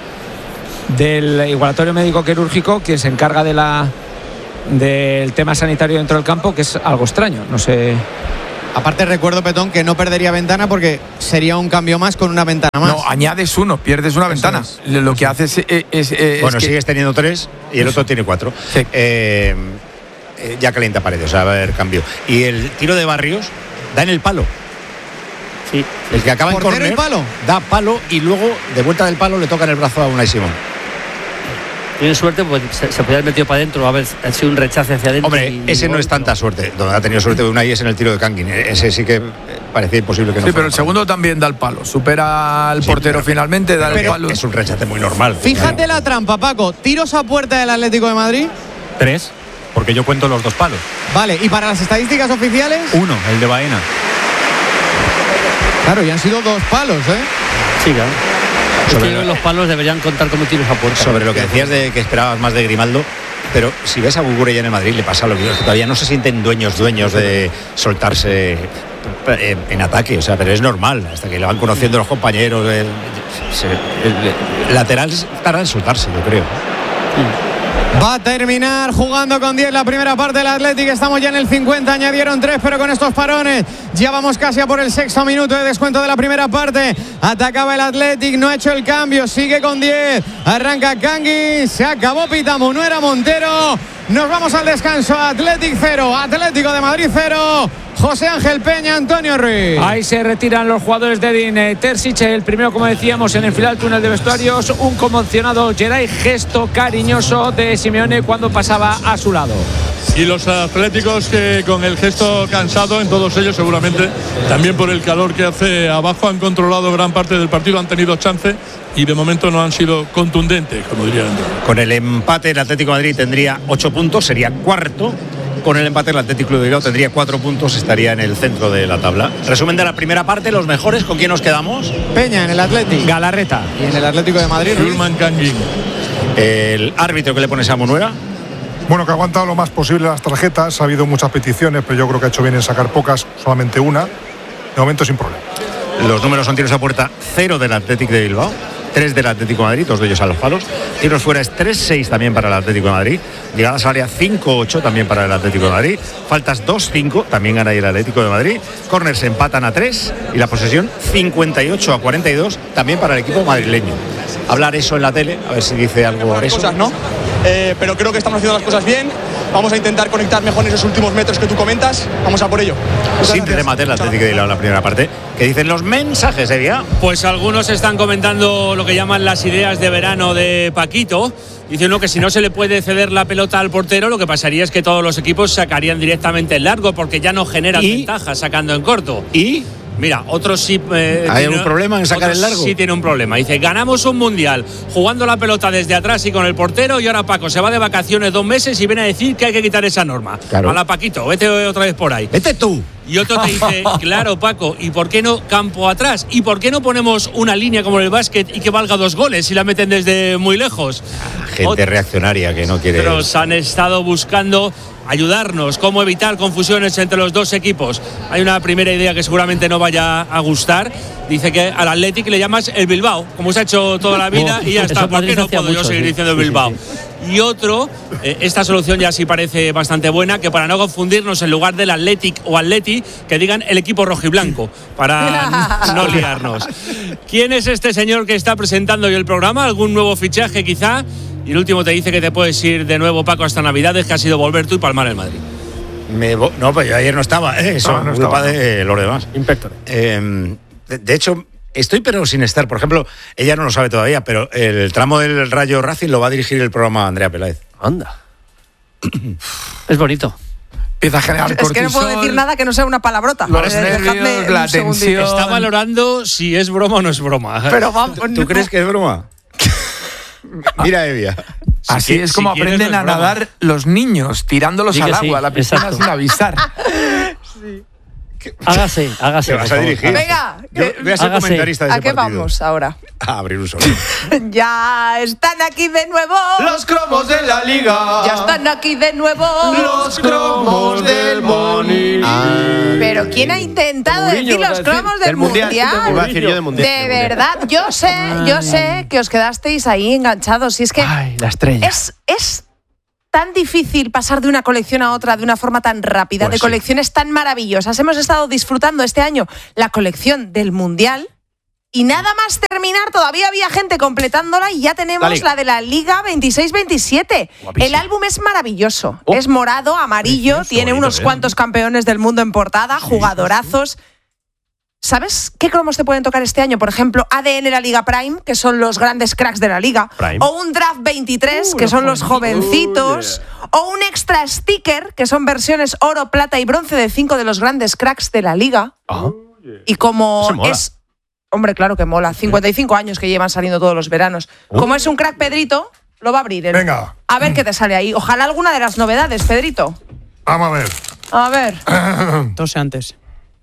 del igualatorio médico quirúrgico que se encarga de la del tema sanitario dentro del campo, que es algo extraño. No sé. Aparte recuerdo, Petón, que no perdería ventana porque sería un cambio más con una ventana más. No, añades uno, pierdes una Eso ventana. Es. Lo que haces es... es, es bueno, es sigues que... teniendo tres y el Eso. otro tiene cuatro. Sí. Eh, eh, ya calienta paredes, o sea, va a haber cambio. Y el tiro de Barrios da en el palo. Sí. El que acaba en córner palo? da palo y luego, de vuelta del palo, le toca en el brazo a Unai Simón. Tiene suerte, pues se, se podía haber metido para adentro, a ver, ha sido un rechace hacia adentro. Hombre, y, ese y no es tanta suerte. Donde ha tenido suerte Unai es en el tiro de Kangin. Ese sí que parecía imposible que no. Sí, pero el segundo también da el palo. Supera al sí, portero pero, finalmente, da el palo. Es un rechace muy normal. Fíjate claro. la trampa, Paco. ¿Tiros a puerta del Atlético de Madrid? Tres, porque yo cuento los dos palos. Vale, ¿y para las estadísticas oficiales? Uno, el de Baena. Claro, y han sido dos palos, ¿eh? Sí, claro. Sobre lo, los palos deberían contar como tiros a puerta. Sobre lo que decías de que esperabas más de Grimaldo, pero si ves a Gugure ya en el Madrid le pasa lo mismo, es que todavía no se sienten dueños dueños de soltarse en, en ataque, o sea, pero es normal, hasta que le van conociendo los compañeros, el, el, el lateral estará en soltarse, yo creo. Sí. Va a terminar jugando con diez la primera parte del Athletic. Estamos ya en el cincuenta, añadieron tres, pero con estos parones ya vamos casi a por el sexto minuto de descuento de la primera parte. Atacaba el Athletic, no ha hecho el cambio, sigue con diez. Arranca Kangin, se acabó Pitamu, no era Montero. Nos vamos al descanso. Athletic cero, Atlético de Madrid cero. José Ángel Peña, Antonio Ruiz. Ahí se retiran los jugadores de Edin Terzic. El primero, como decíamos, en enfilar el túnel de vestuarios. Un conmocionado Geray, gesto cariñoso de Simeone cuando pasaba a su lado. Y los atléticos que con el gesto cansado, en todos ellos seguramente, también por el calor que hace abajo, han controlado gran parte del partido, han tenido chance y de momento no han sido contundentes, como dirían. Con el empate el Atlético de Madrid tendría ocho puntos, sería cuarto. Con el empate el Atlético Club de Bilbao tendría cuatro puntos, estaría en el centro de la tabla. Resumen de la primera parte, los mejores, ¿con quién nos quedamos? Peña en el Atlético. Galarreta. Y en el Atlético de Madrid, Zulman Kangin. El árbitro que le pones a Monuera. Bueno, que ha aguantado lo más posible las tarjetas, ha habido muchas peticiones, pero yo creo que ha hecho bien en sacar pocas, solamente una. De momento sin problema. Los números son tiros a puerta, cero del Atlético de Bilbao, tres del Atlético de Madrid, dos de ellos a los palos. Tiros fuera es tres seis también para el Atlético de Madrid. Llegadas al área cinco ocho también para el Atlético de Madrid. Faltas dos cinco, también gana ahí el Atlético de Madrid. Corners empatan a tres y la posesión cincuenta y ocho a cuarenta y dos también para el equipo madrileño. Hablar eso en la tele, a ver si dice algo de eso. Cosas, ¿no? Eh, pero creo que estamos haciendo las cosas bien. Vamos a intentar conectar mejor en esos últimos metros que tú comentas. Vamos a por ello. Sin remate el Atlético de Bilbao en la primera parte. ¿Qué dicen los mensajes, Evia? Pues algunos están comentando lo que llaman las ideas de verano de Paquito. Dice uno que si no se le puede ceder la pelota al portero, lo que pasaría es que todos los equipos sacarían directamente el largo porque ya no generan ventajas sacando en corto. ¿Y? Mira, otros sí. Eh, ¿Hay algún problema en sacar el largo? Sí, tiene un problema. Dice: ganamos un mundial jugando la pelota desde atrás y con el portero, y ahora Paco se va de vacaciones dos meses y viene a decir que hay que quitar esa norma. Claro. A la Paquito, vete otra vez por ahí. Vete tú. Y otro te dice: claro, Paco, ¿y por qué no campo atrás? ¿Y por qué no ponemos una línea como en el básquet y que valga dos goles si la meten desde muy lejos? Gente Ot- reaccionaria que no quiere. Pero han estado buscando ayudarnos, cómo evitar confusiones entre los dos equipos. Hay una primera idea que seguramente no vaya a gustar. Dice que al Athletic le llamas el Bilbao, como se ha hecho toda la vida, y ya está. ¿Por qué no puedo mucho, yo seguir sí, diciendo el Bilbao? Sí, sí, sí. Y otro, eh, esta solución ya sí parece bastante buena, que para no confundirnos, en lugar del Athletic o Atleti, que digan el equipo rojiblanco, para no liarnos. ¿Quién es este señor que está presentando hoy el programa? ¿Algún nuevo fichaje quizá? Y el último te dice que te puedes ir de nuevo, Paco, hasta Navidades, que ha sido volver tú y palmar el Madrid. Me vo- no, pues yo ayer no estaba, ¿eh? Eso no, no culpa estaba, de no. los demás. Inspector. Eh, de, de hecho, estoy pero sin estar. Por ejemplo, ella no lo sabe todavía, pero el tramo del Rayo Racing lo va a dirigir el programa Andrea Peláez. Anda. Es bonito. Empieza a generar cortisol. Es que no puedo decir nada que no sea una palabrota. Los eh, nervios, la tensión. Está valorando si es broma o no es broma. Pero vamos, ¿Tú, ¿tú no. crees que es broma? Mira, Evia. Así si es como si aprenden no a nadar broma. los niños, tirándolos Sí al sí, agua, a la piscina exacto. sin avisar. Sí. Hágase, hágase. ¿Te vas a dirigir? Venga, Yo que- voy a ser Hágase. comentarista de ¿a ese qué partido. vamos ahora? A abrir un solo. Ya están aquí de nuevo. Los cromos de la liga. Ya están aquí de nuevo. Los cromos del Moni. Pero ¿quién ha intentado Mourinho, decir vas los a decir. cromos del Del mundial. mundial? Iba a decir yo de mundial. De verdad, yo sé, yo sé que os quedasteis ahí enganchados. Y es que Ay, la estrella. es, es tan difícil pasar de una colección a otra de una forma tan rápida, Pues de sí. colecciones tan maravillosas. Hemos estado disfrutando este año la colección del Mundial y nada más terminar, todavía había gente completándola y ya tenemos La Liga. la de la Liga veintiséis veintisiete. El álbum es maravilloso. Oh. Es morado, amarillo, Precioso, tiene bonito, unos ¿eh? cuantos campeones del mundo en portada, jugadorazos. ¿Sabes qué cromos te pueden tocar este año? Por ejemplo, A D N La Liga Prime, que son los grandes cracks de la liga. Prime. O un Draft veintitrés, Uh, que los son los jovencitos. jovencitos. O un Extra Sticker, que son versiones oro, plata y bronce de cinco de los grandes cracks de la liga. Y como Eso mola. es... Hombre, claro que mola. cincuenta y cinco años que llevan saliendo todos los veranos. Como es un crack, Pedrito, lo va a abrir él. Venga. A ver qué te sale ahí. Ojalá alguna de las novedades, Pedrito. Vamos a ver. A ver. Tose antes.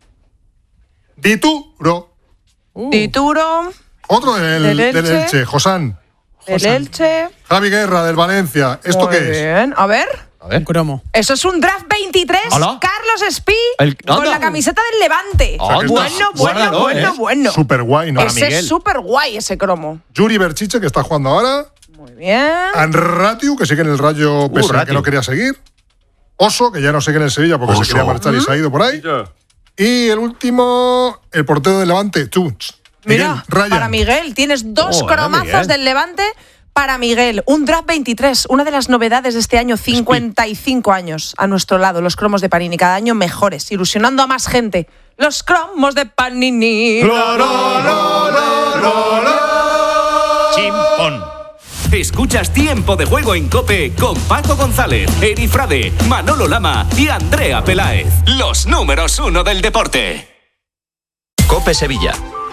Dituro. Dituro, Otro del, Del del Elche. Elche. Josán. el Elche. Javi Guerra, del Valencia. ¿Esto Muy qué es? bien. A ver. Un cromo. Eso es un Draft veintitrés, Hola. Carlos Espí, El- con anda. la camiseta del Levante. O sea, que bueno, está- bueno, guárdalo, bueno, ¿eh? bueno. Súper guay, ¿no? Ese es súper guay, ese cromo. Yuri Berchiche, que está jugando ahora. Muy bien. Anratiu, que sigue en el Rayo pese a que Ratiu. no quería seguir. Oso, que ya no sigue en el Sevilla porque Oso. se quería marchar y se ha ido por ahí. Y el último, el portero del Levante, Tuch. Mira, Ryan. para Miguel, tienes dos Joder, cromazos Miguel. del Levante para Miguel. Un Draft veintitrés, una de las novedades de este año, cincuenta y cinco años a nuestro lado, los cromos de Panini, cada año mejores, ilusionando a más gente. Los cromos de Panini. Chimpón. Escuchas Tiempo de Juego en COPE con Paco González, Eri Frade, Manolo Lama y Andrea Peláez. Los números uno del deporte. COPE Sevilla.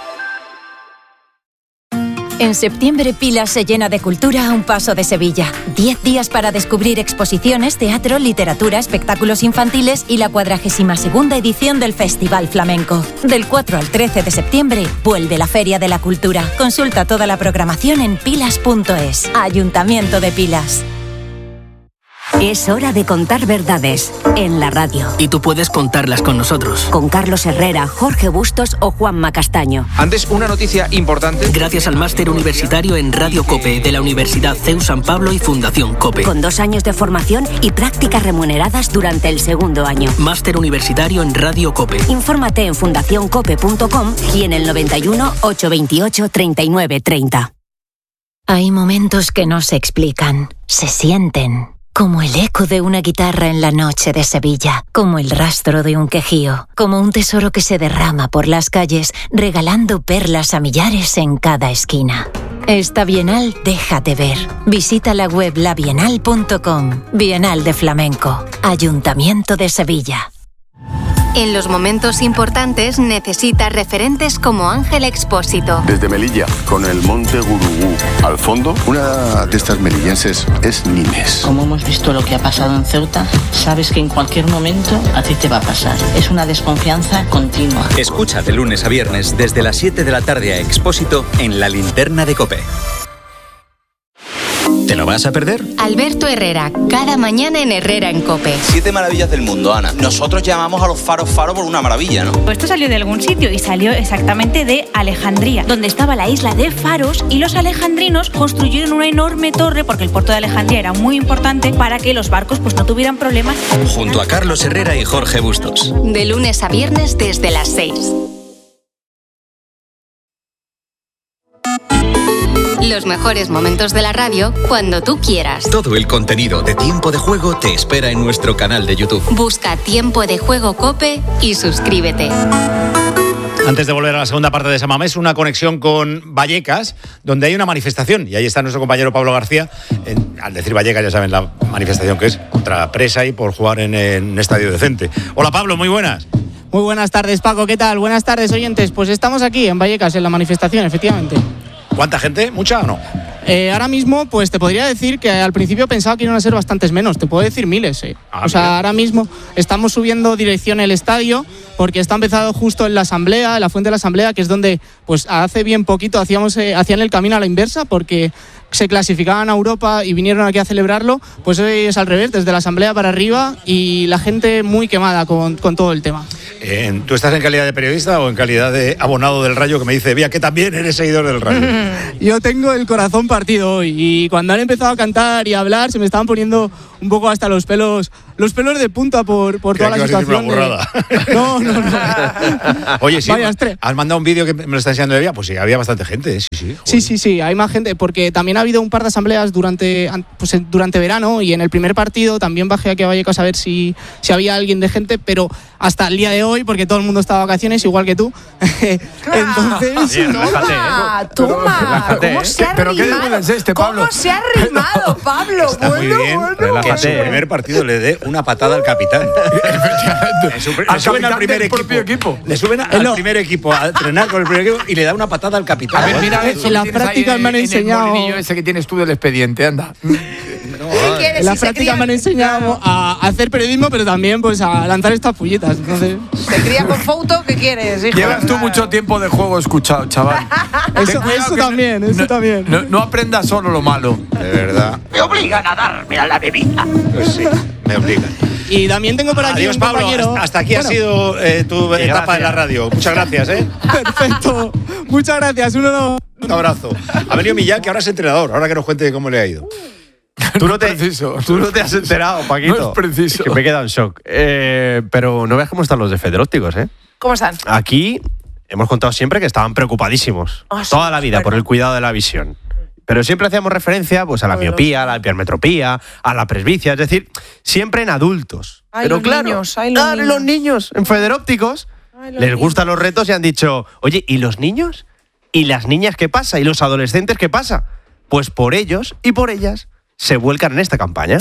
En septiembre, Pilas se llena de cultura a un paso de Sevilla. Diez días para descubrir exposiciones, teatro, literatura, espectáculos infantiles y la cuadragésima segunda edición del Festival Flamenco. Del cuatro al trece de septiembre, vuelve la Feria de la Cultura. Consulta toda la programación en pilas punto es. Ayuntamiento de Pilas. Es hora de contar verdades en la radio. Y tú puedes contarlas con nosotros. Con Carlos Herrera, Jorge Bustos o Juanma Castaño. Antes, una noticia importante. Gracias al máster universitario en Radio COPE de la Universidad C E U San Pablo y Fundación COPE. Con dos años de formación y prácticas remuneradas durante el segundo año. Máster universitario en Radio COPE. Infórmate en fundación cope punto com y en el noventa y uno, ochocientos veintiocho, treinta y nueve treinta. Hay momentos que no se explican, se sienten. Como el eco de una guitarra en la noche de Sevilla, como el rastro de un quejío, como un tesoro que se derrama por las calles, regalando perlas a millares en cada esquina. Esta Bienal déjate ver. Visita la web la bienal punto com. Bienal de Flamenco. Ayuntamiento de Sevilla. En los momentos importantes necesitas referentes como Ángel Expósito. Desde Melilla, con el monte Gurugú al fondo, una de estas melillenses es Nimes. Como hemos visto lo que ha pasado en Ceuta, sabes que en cualquier momento a ti te va a pasar. Es una desconfianza continua. Escucha de lunes a viernes desde las siete de la tarde a Expósito en La Linterna de COPE. ¿Te lo vas a perder? Alberto Herrera, cada mañana en Herrera en COPE. Siete maravillas del mundo, Ana. Nosotros llamamos a los faros faro por una maravilla, ¿no? Esto salió de algún sitio y salió exactamente de Alejandría, donde estaba la isla de Faros, y los alejandrinos construyeron una enorme torre porque el puerto de Alejandría era muy importante para que los barcos pues no tuvieran problemas. Junto a Carlos Herrera y Jorge Bustos. De lunes a viernes desde las seis. Los mejores momentos de la radio cuando tú quieras. Todo el contenido de Tiempo de Juego te espera en nuestro canal de YouTube. Busca Tiempo de Juego COPE y suscríbete. Antes de volver a la segunda parte de Samamés, una conexión con Vallecas, donde hay una manifestación. Y ahí está nuestro compañero Pablo García. En, al decir Vallecas, ya saben la manifestación que es contra Presa y por jugar en, en un estadio decente. Hola Pablo, muy buenas. Muy buenas tardes, Paco. ¿Qué tal? Buenas tardes, oyentes. Pues estamos aquí en Vallecas, en la manifestación, efectivamente. ¿Cuánta gente? ¿Mucha o no? Eh, ahora mismo, pues te podría decir que al principio pensaba que iban a ser bastantes menos. Te puedo decir miles. Eh. Ah, o sea, mira. ahora mismo estamos subiendo dirección el estadio porque está empezado justo en la asamblea, en la fuente de la asamblea, que es donde, pues hace bien poquito hacíamos, eh, hacían el camino a la inversa porque se clasificaban a Europa y vinieron aquí a celebrarlo. Pues hoy es al revés, desde la asamblea para arriba y la gente muy quemada con, con todo el tema. Eh, ¿Tú estás en calidad de periodista o en calidad de abonado del Rayo que me dice, vea que también eres seguidor del Rayo? Yo tengo el corazón partido hoy y cuando han empezado a cantar y a hablar se me estaban poniendo un poco hasta los pelos los pelos de punta por, por toda la situación. Una burrada. De... No, no, no. Oye, sí, Vaya estrés. has mandado un vídeo que me lo está enseñando Evia, pues sí, había bastante gente, ¿eh? sí, sí. Joder. Sí, sí, sí, hay más gente, porque también ha habido un par de asambleas durante, pues, durante verano y en el primer partido también bajé aquí a Vallecas a ver si, si había alguien de gente, pero hasta el día de hoy, porque todo el mundo está de vacaciones, igual que tú. Entonces... Sí, relájate, ¿eh? Toma, Relájate, ¿cómo ¿eh? se ha ¿Pero qué rimado? desnudo es este, Pablo? ¿Cómo se ha rimado, Pablo? Está muy bueno, bien, bueno. que en su primer partido le dé una patada al capitán. Le, sube, Al le suben capitán al primer del equipo. propio equipo. Le suben a- al no. primer equipo a entrenar con el primer equipo y le da una patada al capitán. A ver, mira En eso que las tienes ahí prácticas en- me han en el enseñado- molinillo ese que tienes tú del expediente, anda. ¿Qué quieres? En la Si se práctica cría- me han enseñado a hacer periodismo, pero también pues a lanzar estas pullitas. Entonces, Se cría con foto, ¿qué quieres, hijo? Llevas tú mucho tiempo de juego escuchado, chaval. eso, Ten cuidado eso que también, no, eso no- también. No, no aprendas solo lo malo. De verdad. Me obligan a darme a la bebida. Pues sí, me obligan. Y también tengo por aquí Adiós, un Pablo. compañero. Hasta, hasta aquí Bueno, ha sido eh, tu etapa gracias. en la radio. Muchas gracias, ¿eh? Perfecto. Muchas gracias. Un honor. Un abrazo. Ha venido Millán, que ahora es entrenador. Ahora que nos cuente cómo le ha ido. Tú no, te, preciso. tú no te has enterado, Paquito. No es preciso. Que me he quedado en shock. Eh, pero no veas cómo están los de Federópticos, ¿eh? ¿Cómo están? Aquí hemos contado siempre que estaban preocupadísimos. Ah, sí, toda la vida verdad. por el cuidado de la visión. Pero siempre hacíamos referencia pues, a la miopía, a la hipermetropía, a la presbicia, es decir, siempre en adultos. Ay, Pero los claro, niños, ay, los ah, niños. los niños en Federópticos Ay, los les niños. gustan los retos y han dicho, oye, ¿y los niños? ¿Y las niñas qué pasa? ¿Y los adolescentes qué pasa? Pues por ellos y por ellas se vuelcan en esta campaña.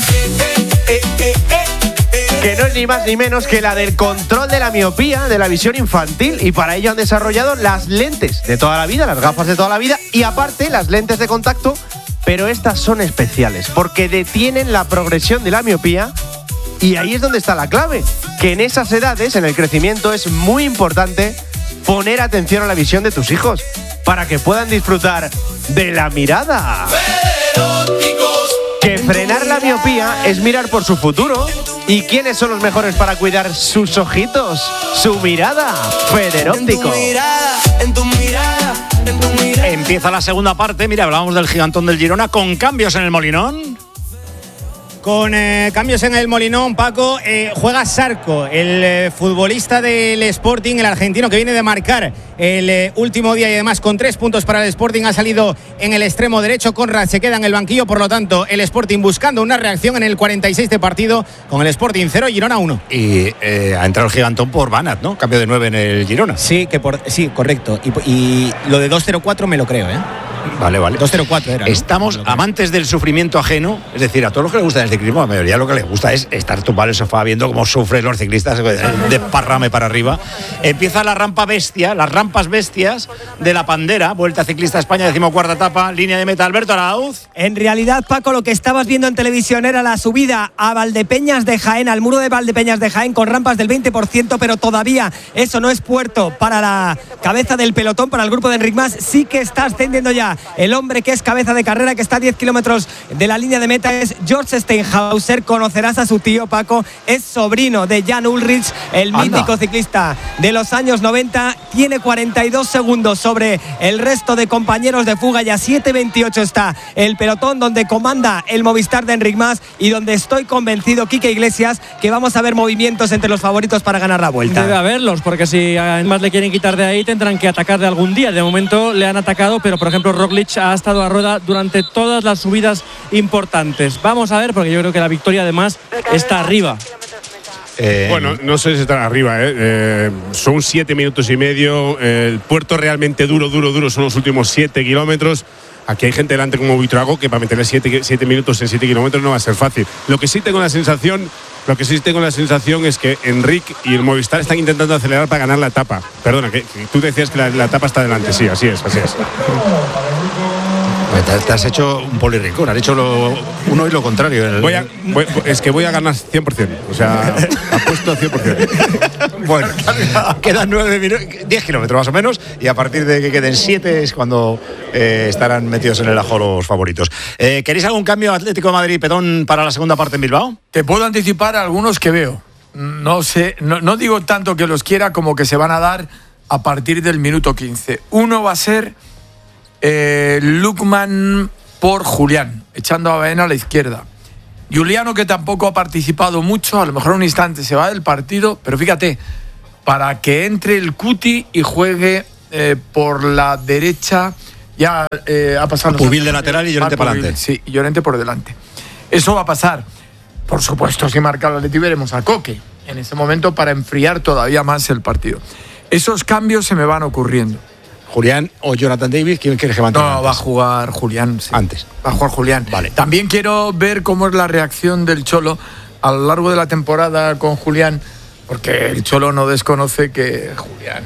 Que no es ni más ni menos que la del control de la miopía, de la visión infantil, y para ello han desarrollado las lentes de toda la vida, las gafas de toda la vida, y aparte las lentes de contacto, pero estas son especiales, porque detienen la progresión de la miopía, y ahí es donde está la clave, que en esas edades, en el crecimiento, es muy importante poner atención a la visión de tus hijos, para que puedan disfrutar de la mirada. Que frenar la miopía es mirar por su futuro. ¿Y quiénes son los mejores para cuidar sus ojitos? Su mirada. Federóptico. Empieza la segunda parte. Mira, hablábamos del gigantón del Girona con cambios en el Molinón. Con eh, cambios en el Molinón, Paco, eh, juega Sarco, el eh, futbolista del Sporting, el argentino que viene de marcar el eh, último día y además con tres puntos para el Sporting ha salido en el extremo derecho. Conrad se queda en el banquillo, por lo tanto el Sporting buscando una reacción en el cuarenta y seis de partido con el Sporting cero, Girona uno. Y eh, ha entrado el gigantón por Banat, ¿no? Cambio de nueve en el Girona. Sí, que por, sí, correcto. Y, y lo de dos cero cuatro me lo creo, ¿eh? Vale, vale. dos cero cuatro era, ¿no? Estamos amantes del sufrimiento ajeno, es decir, a todos los que les gusta el ciclismo, a la mayoría lo que les gusta es estar tumbado en el sofá viendo cómo sufren los ciclistas de parrame para arriba. Empieza la rampa bestia, las rampas bestias de la Pandera, Vuelta Ciclista España, decimocuarta etapa, línea de meta, Alberto Arauz. En realidad, Paco, lo que estabas viendo en televisión era la subida a Valdepeñas de Jaén, al muro de Valdepeñas de Jaén, con rampas del veinte por ciento, pero todavía eso no es puerto para la cabeza del pelotón, para el grupo de Enric Mas. Sí que está ascendiendo ya el hombre que es cabeza de carrera, que está a diez kilómetros de la línea de meta, es George Steinhauser. Conocerás a su tío, Paco, es sobrino de Jan Ullrich, el Anda. mítico ciclista de los años noventa. Tiene cuarenta y dos segundos sobre el resto de compañeros de fuga y a siete veintiocho está el pelotón, donde comanda el Movistar de Enric Mas y donde estoy convencido, Quique Iglesias, que vamos a ver movimientos entre los favoritos para ganar la vuelta. Debe haberlos, porque si además le quieren quitar de ahí, tendrán que atacarle algún día. De momento le han atacado, pero por ejemplo Roglic ha estado a rueda durante todas las subidas importantes. Vamos a ver, porque yo creo que la victoria además está arriba. Eh, bueno, no sé si están arriba, ¿eh? Eh, son siete minutos y medio. Eh, el puerto realmente duro, duro, duro son los últimos siete kilómetros. Aquí hay gente delante como Buitrago que para meterle siete, siete minutos en siete kilómetros no va a ser fácil. Lo que sí tengo la sensación, lo que sí tengo la sensación es que Enric y el Movistar están intentando acelerar para ganar la etapa. Perdona, que, que tú decías que la, la etapa está delante. Sí, así es, así es. Te, te has hecho un polirrincón, has hecho lo uno y lo contrario. El... Voy a, voy, es que voy a ganar cien por ciento. O sea, apuesto cien por ciento. Bueno, quedan nueve minutos, diez kilómetros más o menos, y a partir de que queden siete es cuando eh, estarán metidos en el ajo los favoritos. Eh, ¿Queréis algún cambio Atlético de Madrid, Petón, para la segunda parte en Bilbao? Te puedo anticipar algunos que veo. No sé, no, no digo tanto que los quiera como que se van a dar a partir del minuto quince. Uno va a ser eh, Lukman por Julián, echando a Baena a la izquierda. Giuliano, que tampoco ha participado mucho, a lo mejor un instante se va del partido, pero fíjate, para que entre el Cuti y juegue eh, por la derecha, ya eh, ha pasado... Pubil de lateral y Llorente para adelante. Sí, y Llorente por delante. Eso va a pasar. Por supuesto, si marca el Atleti veremos a Coque en ese momento para enfriar todavía más el partido. Esos cambios se me van ocurriendo. Julián o Jonathan Davis, ¿quién quieres que mantenga? No, antes? va a jugar Julián. Sí. Antes. Va a jugar Julián. Vale. También quiero ver cómo es la reacción del Cholo a lo largo de la temporada con Julián, porque el Cholo no desconoce que Julián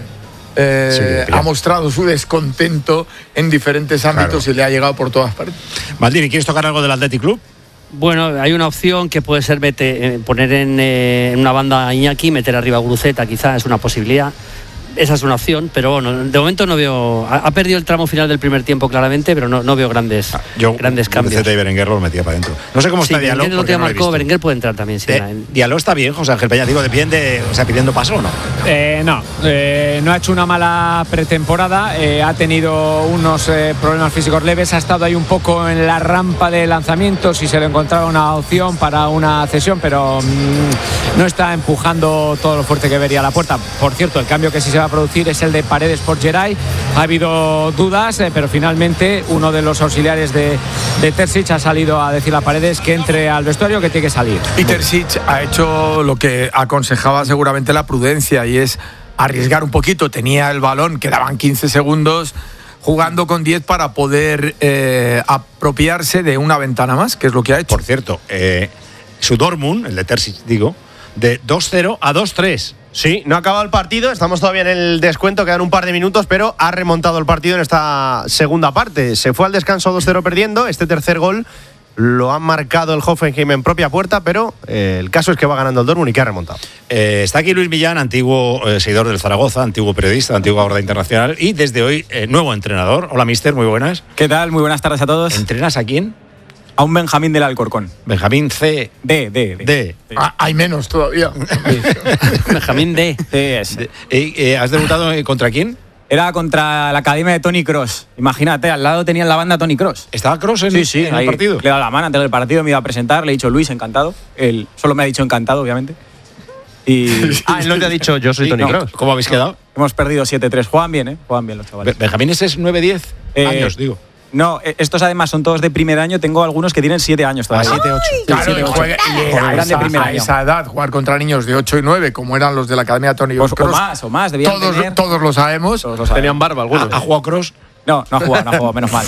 eh, sí, ha mostrado su descontento en diferentes ámbitos claro. y le ha llegado por todas partes. Maldini, ¿quieres tocar algo del Athletic Club? Bueno, hay una opción que puede ser mete, eh, poner en, eh, en una banda a Iñaki, meter arriba a Guruceta, quizás es una posibilidad. Esa es una opción, pero bueno, de momento no veo. Ha, ha perdido el tramo final del primer tiempo claramente, pero no, no veo grandes, ah, yo, grandes cambios. Guruceta y Berenguer lo metía para adentro. No sé cómo sí, está Diallo. Berenguer lo que marcó, Berenguer puede entrar también. Sí, eh, Diallo está bien, José Ángel Peña, digo, depende, o sea, pidiendo paso o no. Eh, no, eh, no ha hecho una mala pretemporada, eh, ha tenido unos eh, problemas físicos leves, ha estado ahí un poco en la rampa de lanzamiento, si se le encontraba una opción para una cesión, pero mmm, no está empujando todo lo fuerte que vería a la puerta. Por cierto, el cambio que sí se va a producir es el de Paredes por Geray. Ha habido dudas, eh, pero finalmente uno de los auxiliares de, de Terzic ha salido a decir a Paredes que entre al vestuario, que tiene que salir. Y Terzic ha hecho lo que aconsejaba seguramente la prudencia, y es arriesgar un poquito. Tenía el balón, quedaban quince segundos, jugando con diez para poder eh, apropiarse de una ventana más, que es lo que ha hecho. Por cierto, eh, su Dortmund, el de Terzic, digo, de dos cero a dos tres. Sí, no ha acabado el partido, estamos todavía en el descuento, quedan un par de minutos, pero ha remontado el partido en esta segunda parte. Se fue al descanso dos cero perdiendo, este tercer gol lo ha marcado el Hoffenheim en propia puerta, pero eh, el caso es que va ganando el Dortmund y que ha remontado. Eh, está aquí Luis Millán, antiguo eh, seguidor del Zaragoza, antiguo periodista, antiguo abordador internacional y desde hoy eh, nuevo entrenador. Hola, mister, muy buenas. ¿Qué tal? Muy buenas tardes a todos. ¿Entrenas a quién? A un Benjamín del Alcorcón. Benjamín C. D, D, D. D. Ah, hay menos todavía. Benjamín D. Sí, es. Eh, eh, ¿Has debutado contra quién? Era contra la academia de Tony Cross. Imagínate, al lado tenían la banda Tony Cross. ¿Estaba Cross en, sí, sí, en el partido? Le he dado la mano antes del partido, me iba a presentar, le he dicho Luis, encantado. Él solo me ha dicho encantado, obviamente. Y... ah, él no te ha dicho yo soy sí, Tony no. Cross. ¿Cómo habéis quedado? Hemos perdido siete tres. Juegan bien, ¿eh? Juegan bien los chavales. ¿Benjamín ese es nueve diez eh, años, digo? No, estos además son todos de primer año. Tengo algunos que tienen siete años todavía. siete ocho. Claro, siete, ocho. Juega, y era eran de primer año. A esa edad, jugar contra niños de ocho y nueve, como eran los de la Academia Tony pues, Cross. O más, o más. Debían todos, tener. Todos lo sabemos. Todos lo sabemos. Tenían barba algunos. ¿Ha, ¿Ha jugado Cross? No, no ha jugado, no ha jugado, menos mal.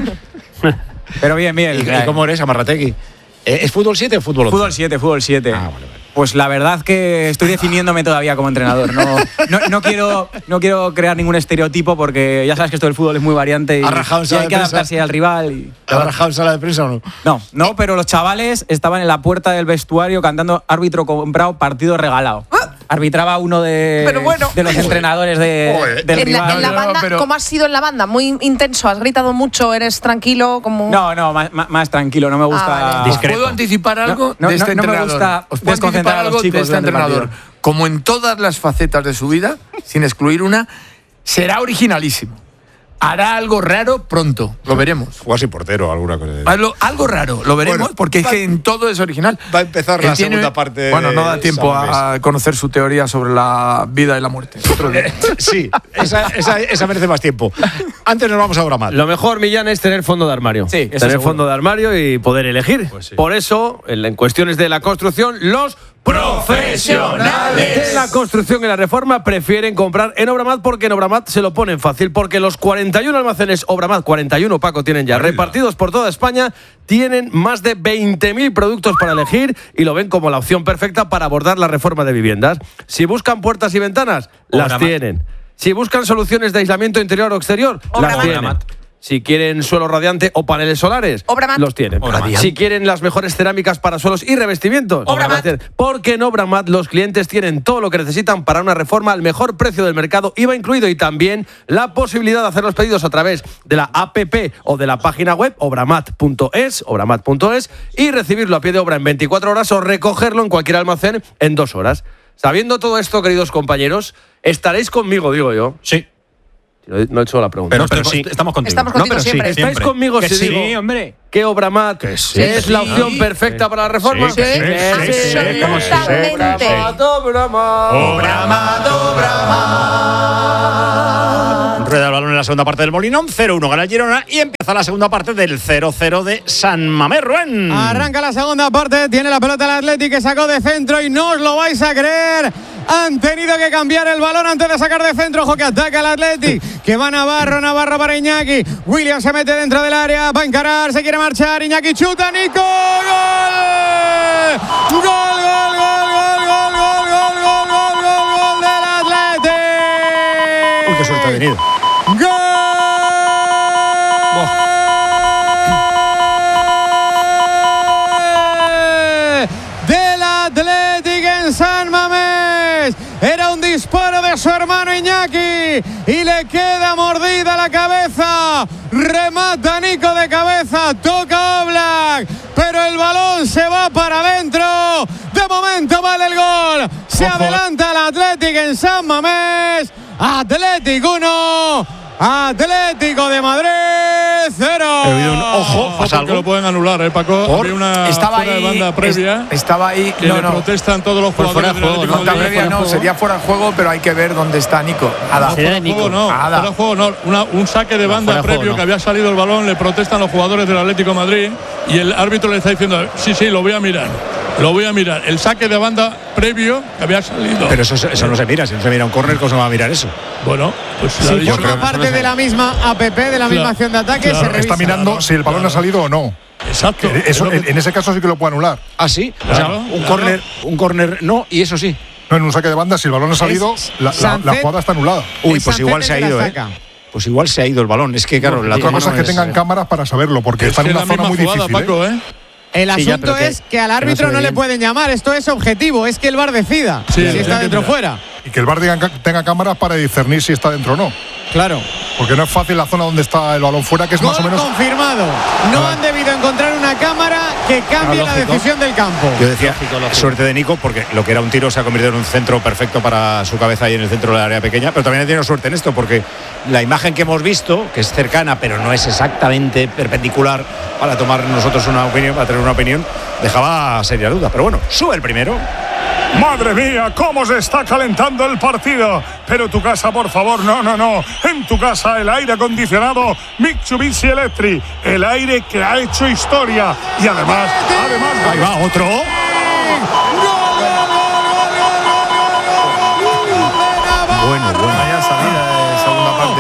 Pero bien, bien. ¿Y, ¿y cómo eres, Amarrategui? ¿Es fútbol siete o fútbol once? Fútbol siete, fútbol siete. Ah, vale, vale. Pues la verdad que estoy definiéndome todavía como entrenador. No, no, no, quiero, no quiero crear ningún estereotipo porque ya sabes que esto del fútbol es muy variante y, ¿Ha rajado en y sala hay de que prensa? adaptarse al rival. Y... ¿Ha rajado en sala de prensa o no? No, no, pero los chavales estaban en la puerta del vestuario cantando árbitro comprado, partido regalado. Arbitraba uno de, bueno. de los entrenadores de, Joder. del en rival. La, en la banda, pero... ¿Cómo has sido en la banda? ¿Muy intenso? ¿Has gritado mucho? ¿Eres tranquilo? Como... No, no, más, más tranquilo. No me gusta... Ah, vale. ¿Puedo anticipar algo no, no, de este no, no entrenador? me gusta ¿Os puedo desconcentrar anticipar a los chicos de este entrenador? Como en todas las facetas de su vida, sin excluir una, será originalísimo. Hará algo raro pronto, lo veremos. Juega sin portero, alguna cosa. Algo, algo raro, lo veremos, bueno, porque es que en todo es original. Va a empezar Él la tiene, segunda parte. Bueno, no da tiempo a, a conocer su teoría sobre la vida y la muerte. Otro día. Sí, esa, esa, esa merece más tiempo. Antes nos vamos a Obramat. Lo mejor, Millán, es tener fondo de armario. Sí, tener seguro. fondo de armario y poder elegir. Pues sí. Por eso, en cuestiones de la construcción, los profesionales de la construcción y la reforma prefieren comprar en Obramat porque en Obramat se lo ponen fácil, porque los cuarenta y uno almacenes Obramat, cuarenta y uno, Paco, tienen ya repartidos por toda España, tienen más de veinte mil productos para elegir y lo ven como la opción perfecta para abordar la reforma de viviendas. Si buscan puertas y ventanas, las Obramat. tienen. Si buscan soluciones de aislamiento interior o exterior, Obramat. las tienen. Si quieren suelo radiante o paneles solares, Obramat. los tienen. Obramat. Si quieren las mejores cerámicas para suelos y revestimientos, Obramat. porque en Obramat los clientes tienen todo lo que necesitan para una reforma al mejor precio del mercado, I V A incluido, y también la posibilidad de hacer los pedidos a través de la app o de la página web obramat punto es, obramat punto es, y recibirlo a pie de obra en veinticuatro horas o recogerlo en cualquier almacén en dos horas. Sabiendo todo esto, queridos compañeros, estaréis conmigo, digo yo. Sí. No he hecho la pregunta. Pero, pero sí, estamos contigo. Estamos contigo no, pero siempre. Sí, ¿Estáis siempre. conmigo que si sí, digo hombre. que Obramat que sí, es que la sí. opción perfecta para la reforma? Sí, que sí, sí, sí, sí, absolutamente. Obramat, Obramat, Obramat. Rueda el balón en la segunda parte del Molinón, cero uno gana el Girona y empieza la segunda parte del cero cero de San Mamés. Rubén. Arranca la segunda parte, tiene la pelota el Athletic que sacó de centro y no os lo vais a creer. Han tenido que cambiar el balón antes de sacar de centro. Ojo que ataca el Athletic, que va Navarro, Navarro para Iñaki. William se mete dentro del área, va a encarar, se quiere marchar. Iñaki chuta, Nico, gol. Gol, gol, gol, gol, gol, gol, gol, gol, gol, gol, gol del Athletic. Uy, qué suerte ha venido. ¡Gol! Del Athletic en San Mamés. Era un disparo de su hermano Iñaki y le queda mordida la cabeza. Remata Nico de cabeza, toca Oblak, pero el balón se va para adentro. De momento vale el gol. Se Ojo. adelanta el Athletic en San Mamés. Athletic uno, Atlético de Madrid cero. He oído un ojo, pasa porque algo. lo pueden anular, ¿eh, Paco? ¿Por? Había una Estaba fuera ahí, de banda previa. es- Estaba ahí. Que No, le no. protestan todos los Pues jugadores fuera de del juego, Atlético no, de Madrid. previa no, sería fuera de juego, pero hay que ver dónde está Nico. Ada. No, fuera de juego no, Ada. fuera de juego no. Una- un saque de banda fuera de previo juego no. que había salido el balón, le protestan los jugadores del Atlético de Madrid y el árbitro le está diciendo, sí, sí, lo voy a mirar. Lo voy a mirar. El saque de banda previo que había salido. Pero eso, eso no se mira, si no se mira un córner, ¿cómo se va a mirar eso? Bueno, pues Si forma parte de la misma A P P, de la misma acción de ataque, se revisa. Está mirando si el balón ha salido o no. Exacto. Eso, en, en ese caso sí que lo puede anular. Ah, sí. O sea, un córner, un córner no, y eso sí. No, en un saque de banda, si el balón ha salido, la, la- la jugada está anulada. Uy, pues igual se ha ido, ¿eh? Pues igual se ha ido el balón. Es que, claro, la Otra toma cosa no es que tengan eh, cámaras para saberlo, porque Es está que en es una la zona muy misma jugada, difícil. Paco, ¿eh? ¿eh? El Sí, ya, asunto pero que- es que al que no árbitro se no, ve le bien. pueden llamar. Esto es objetivo, es que el V A R decida Sí, si está dentro o fuera. Y que el V A R diga- tenga cámaras para discernir si está dentro o no. Claro. Porque no es fácil la zona donde está el balón fuera, que es más o Gol menos. confirmado. No han debido encontrar una cámara que cambie Ah, la lógico. decisión del campo. Yo decía, suerte de Nico, porque lo que era un tiro se ha convertido en un centro perfecto para su cabeza ahí en el centro del área pequeña, pero también ha tenido suerte en esto, porque la imagen que hemos visto, que es cercana, pero no es exactamente perpendicular para tomar nosotros una opinión, para tener una opinión, dejaba seria duda. Pero bueno, sube el primero. Madre mía, cómo se está calentando el partido. Pero tu casa, por favor, no, no, no. En tu casa el aire acondicionado Mitsubishi Electric. El aire que ha hecho historia. Y además, además. Ahí va otro. Bueno, bueno. Vaya salida de segunda parte.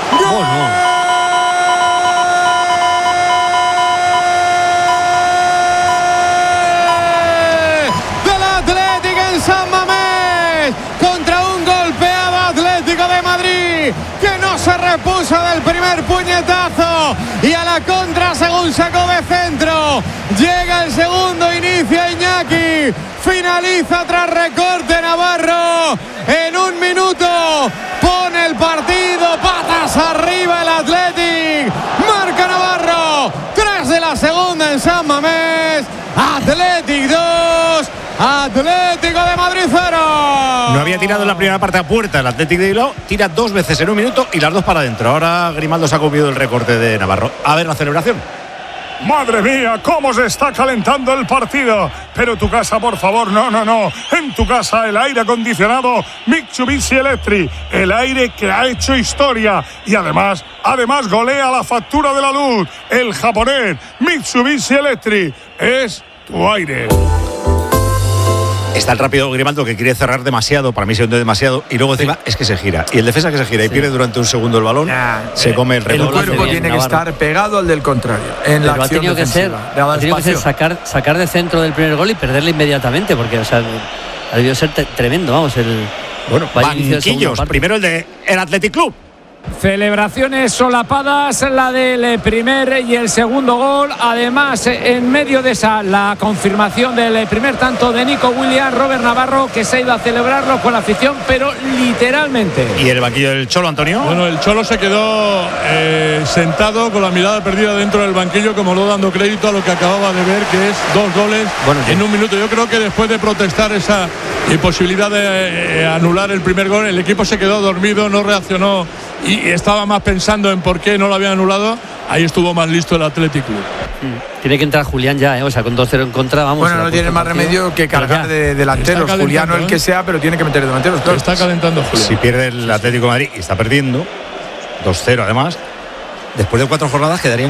Del Atlético en San Mamés contra un golpeado Atlético de Madrid que no se repuso del primer puñetazo y a la contra según sacó de centro. Llega el segundo, inicia Iñaki, finaliza tras recorte Navarro. En un minuto pone el partido patas arriba el Athletic. Marca Navarro, tres de la segunda en San Mamés. Athletic dos, Atlético de Madrid cero. No había tirado en la primera parte a puerta el Athletic de Bilbao, tira dos veces en un minuto y las dos para adentro. Ahora Grimaldo se ha comido el recorte de Navarro. A ver la celebración. Madre mía, cómo se está calentando el partido. Pero tu casa, por favor, no, no, no. En tu casa el aire acondicionado Mitsubishi Electric. El aire que ha hecho historia. Y además, además golea la factura de la luz. El japonés Mitsubishi Electric es tu aire. Está el rápido Grimaldo que quiere cerrar demasiado, para mí se hunde demasiado, y luego encima es que se gira. Y el defensa que se gira y pierde durante un segundo el balón, se come el El rebote. cuerpo tiene que estar pegado al del contrario. En la Pero ha acción tenido que ser, defensiva. Le ha dado ha tenido que ser espacio. sacar, sacar de centro del primer gol y perderle inmediatamente, porque o sea, ha debido ser te- tremendo, vamos, el bueno, vaya inicio de segunda banquillos. parte. Primero el de el Athletic Club. Celebraciones solapadas, la del primer y el segundo gol. Además, en medio de esa, la confirmación del primer tanto de Nico Williams, Robert Navarro, que se ha ido a celebrarlo con la afición, pero literalmente. ¿Y el banquillo del Cholo, Antonio? Bueno, el Cholo se quedó eh, sentado con la mirada perdida dentro del banquillo, como no dando crédito a lo que acababa de ver, que es dos goles en un minuto. Yo creo que después de protestar esa imposibilidad de eh, anular el primer gol, el equipo se quedó dormido, no reaccionó y estaba más pensando en por qué no lo habían anulado, ahí estuvo más listo el Athletic Club. Tiene que entrar Julián ya, ¿eh? O sea, con dos cero en contra, vamos. Bueno, no tiene más remedio que cargar de delanteros. Julián o el que sea, pero tiene que meter delanteros. Claro. Está calentando Julián. Si pierde el Atlético de Madrid y está perdiendo, dos cero además, después de cuatro jornadas quedarían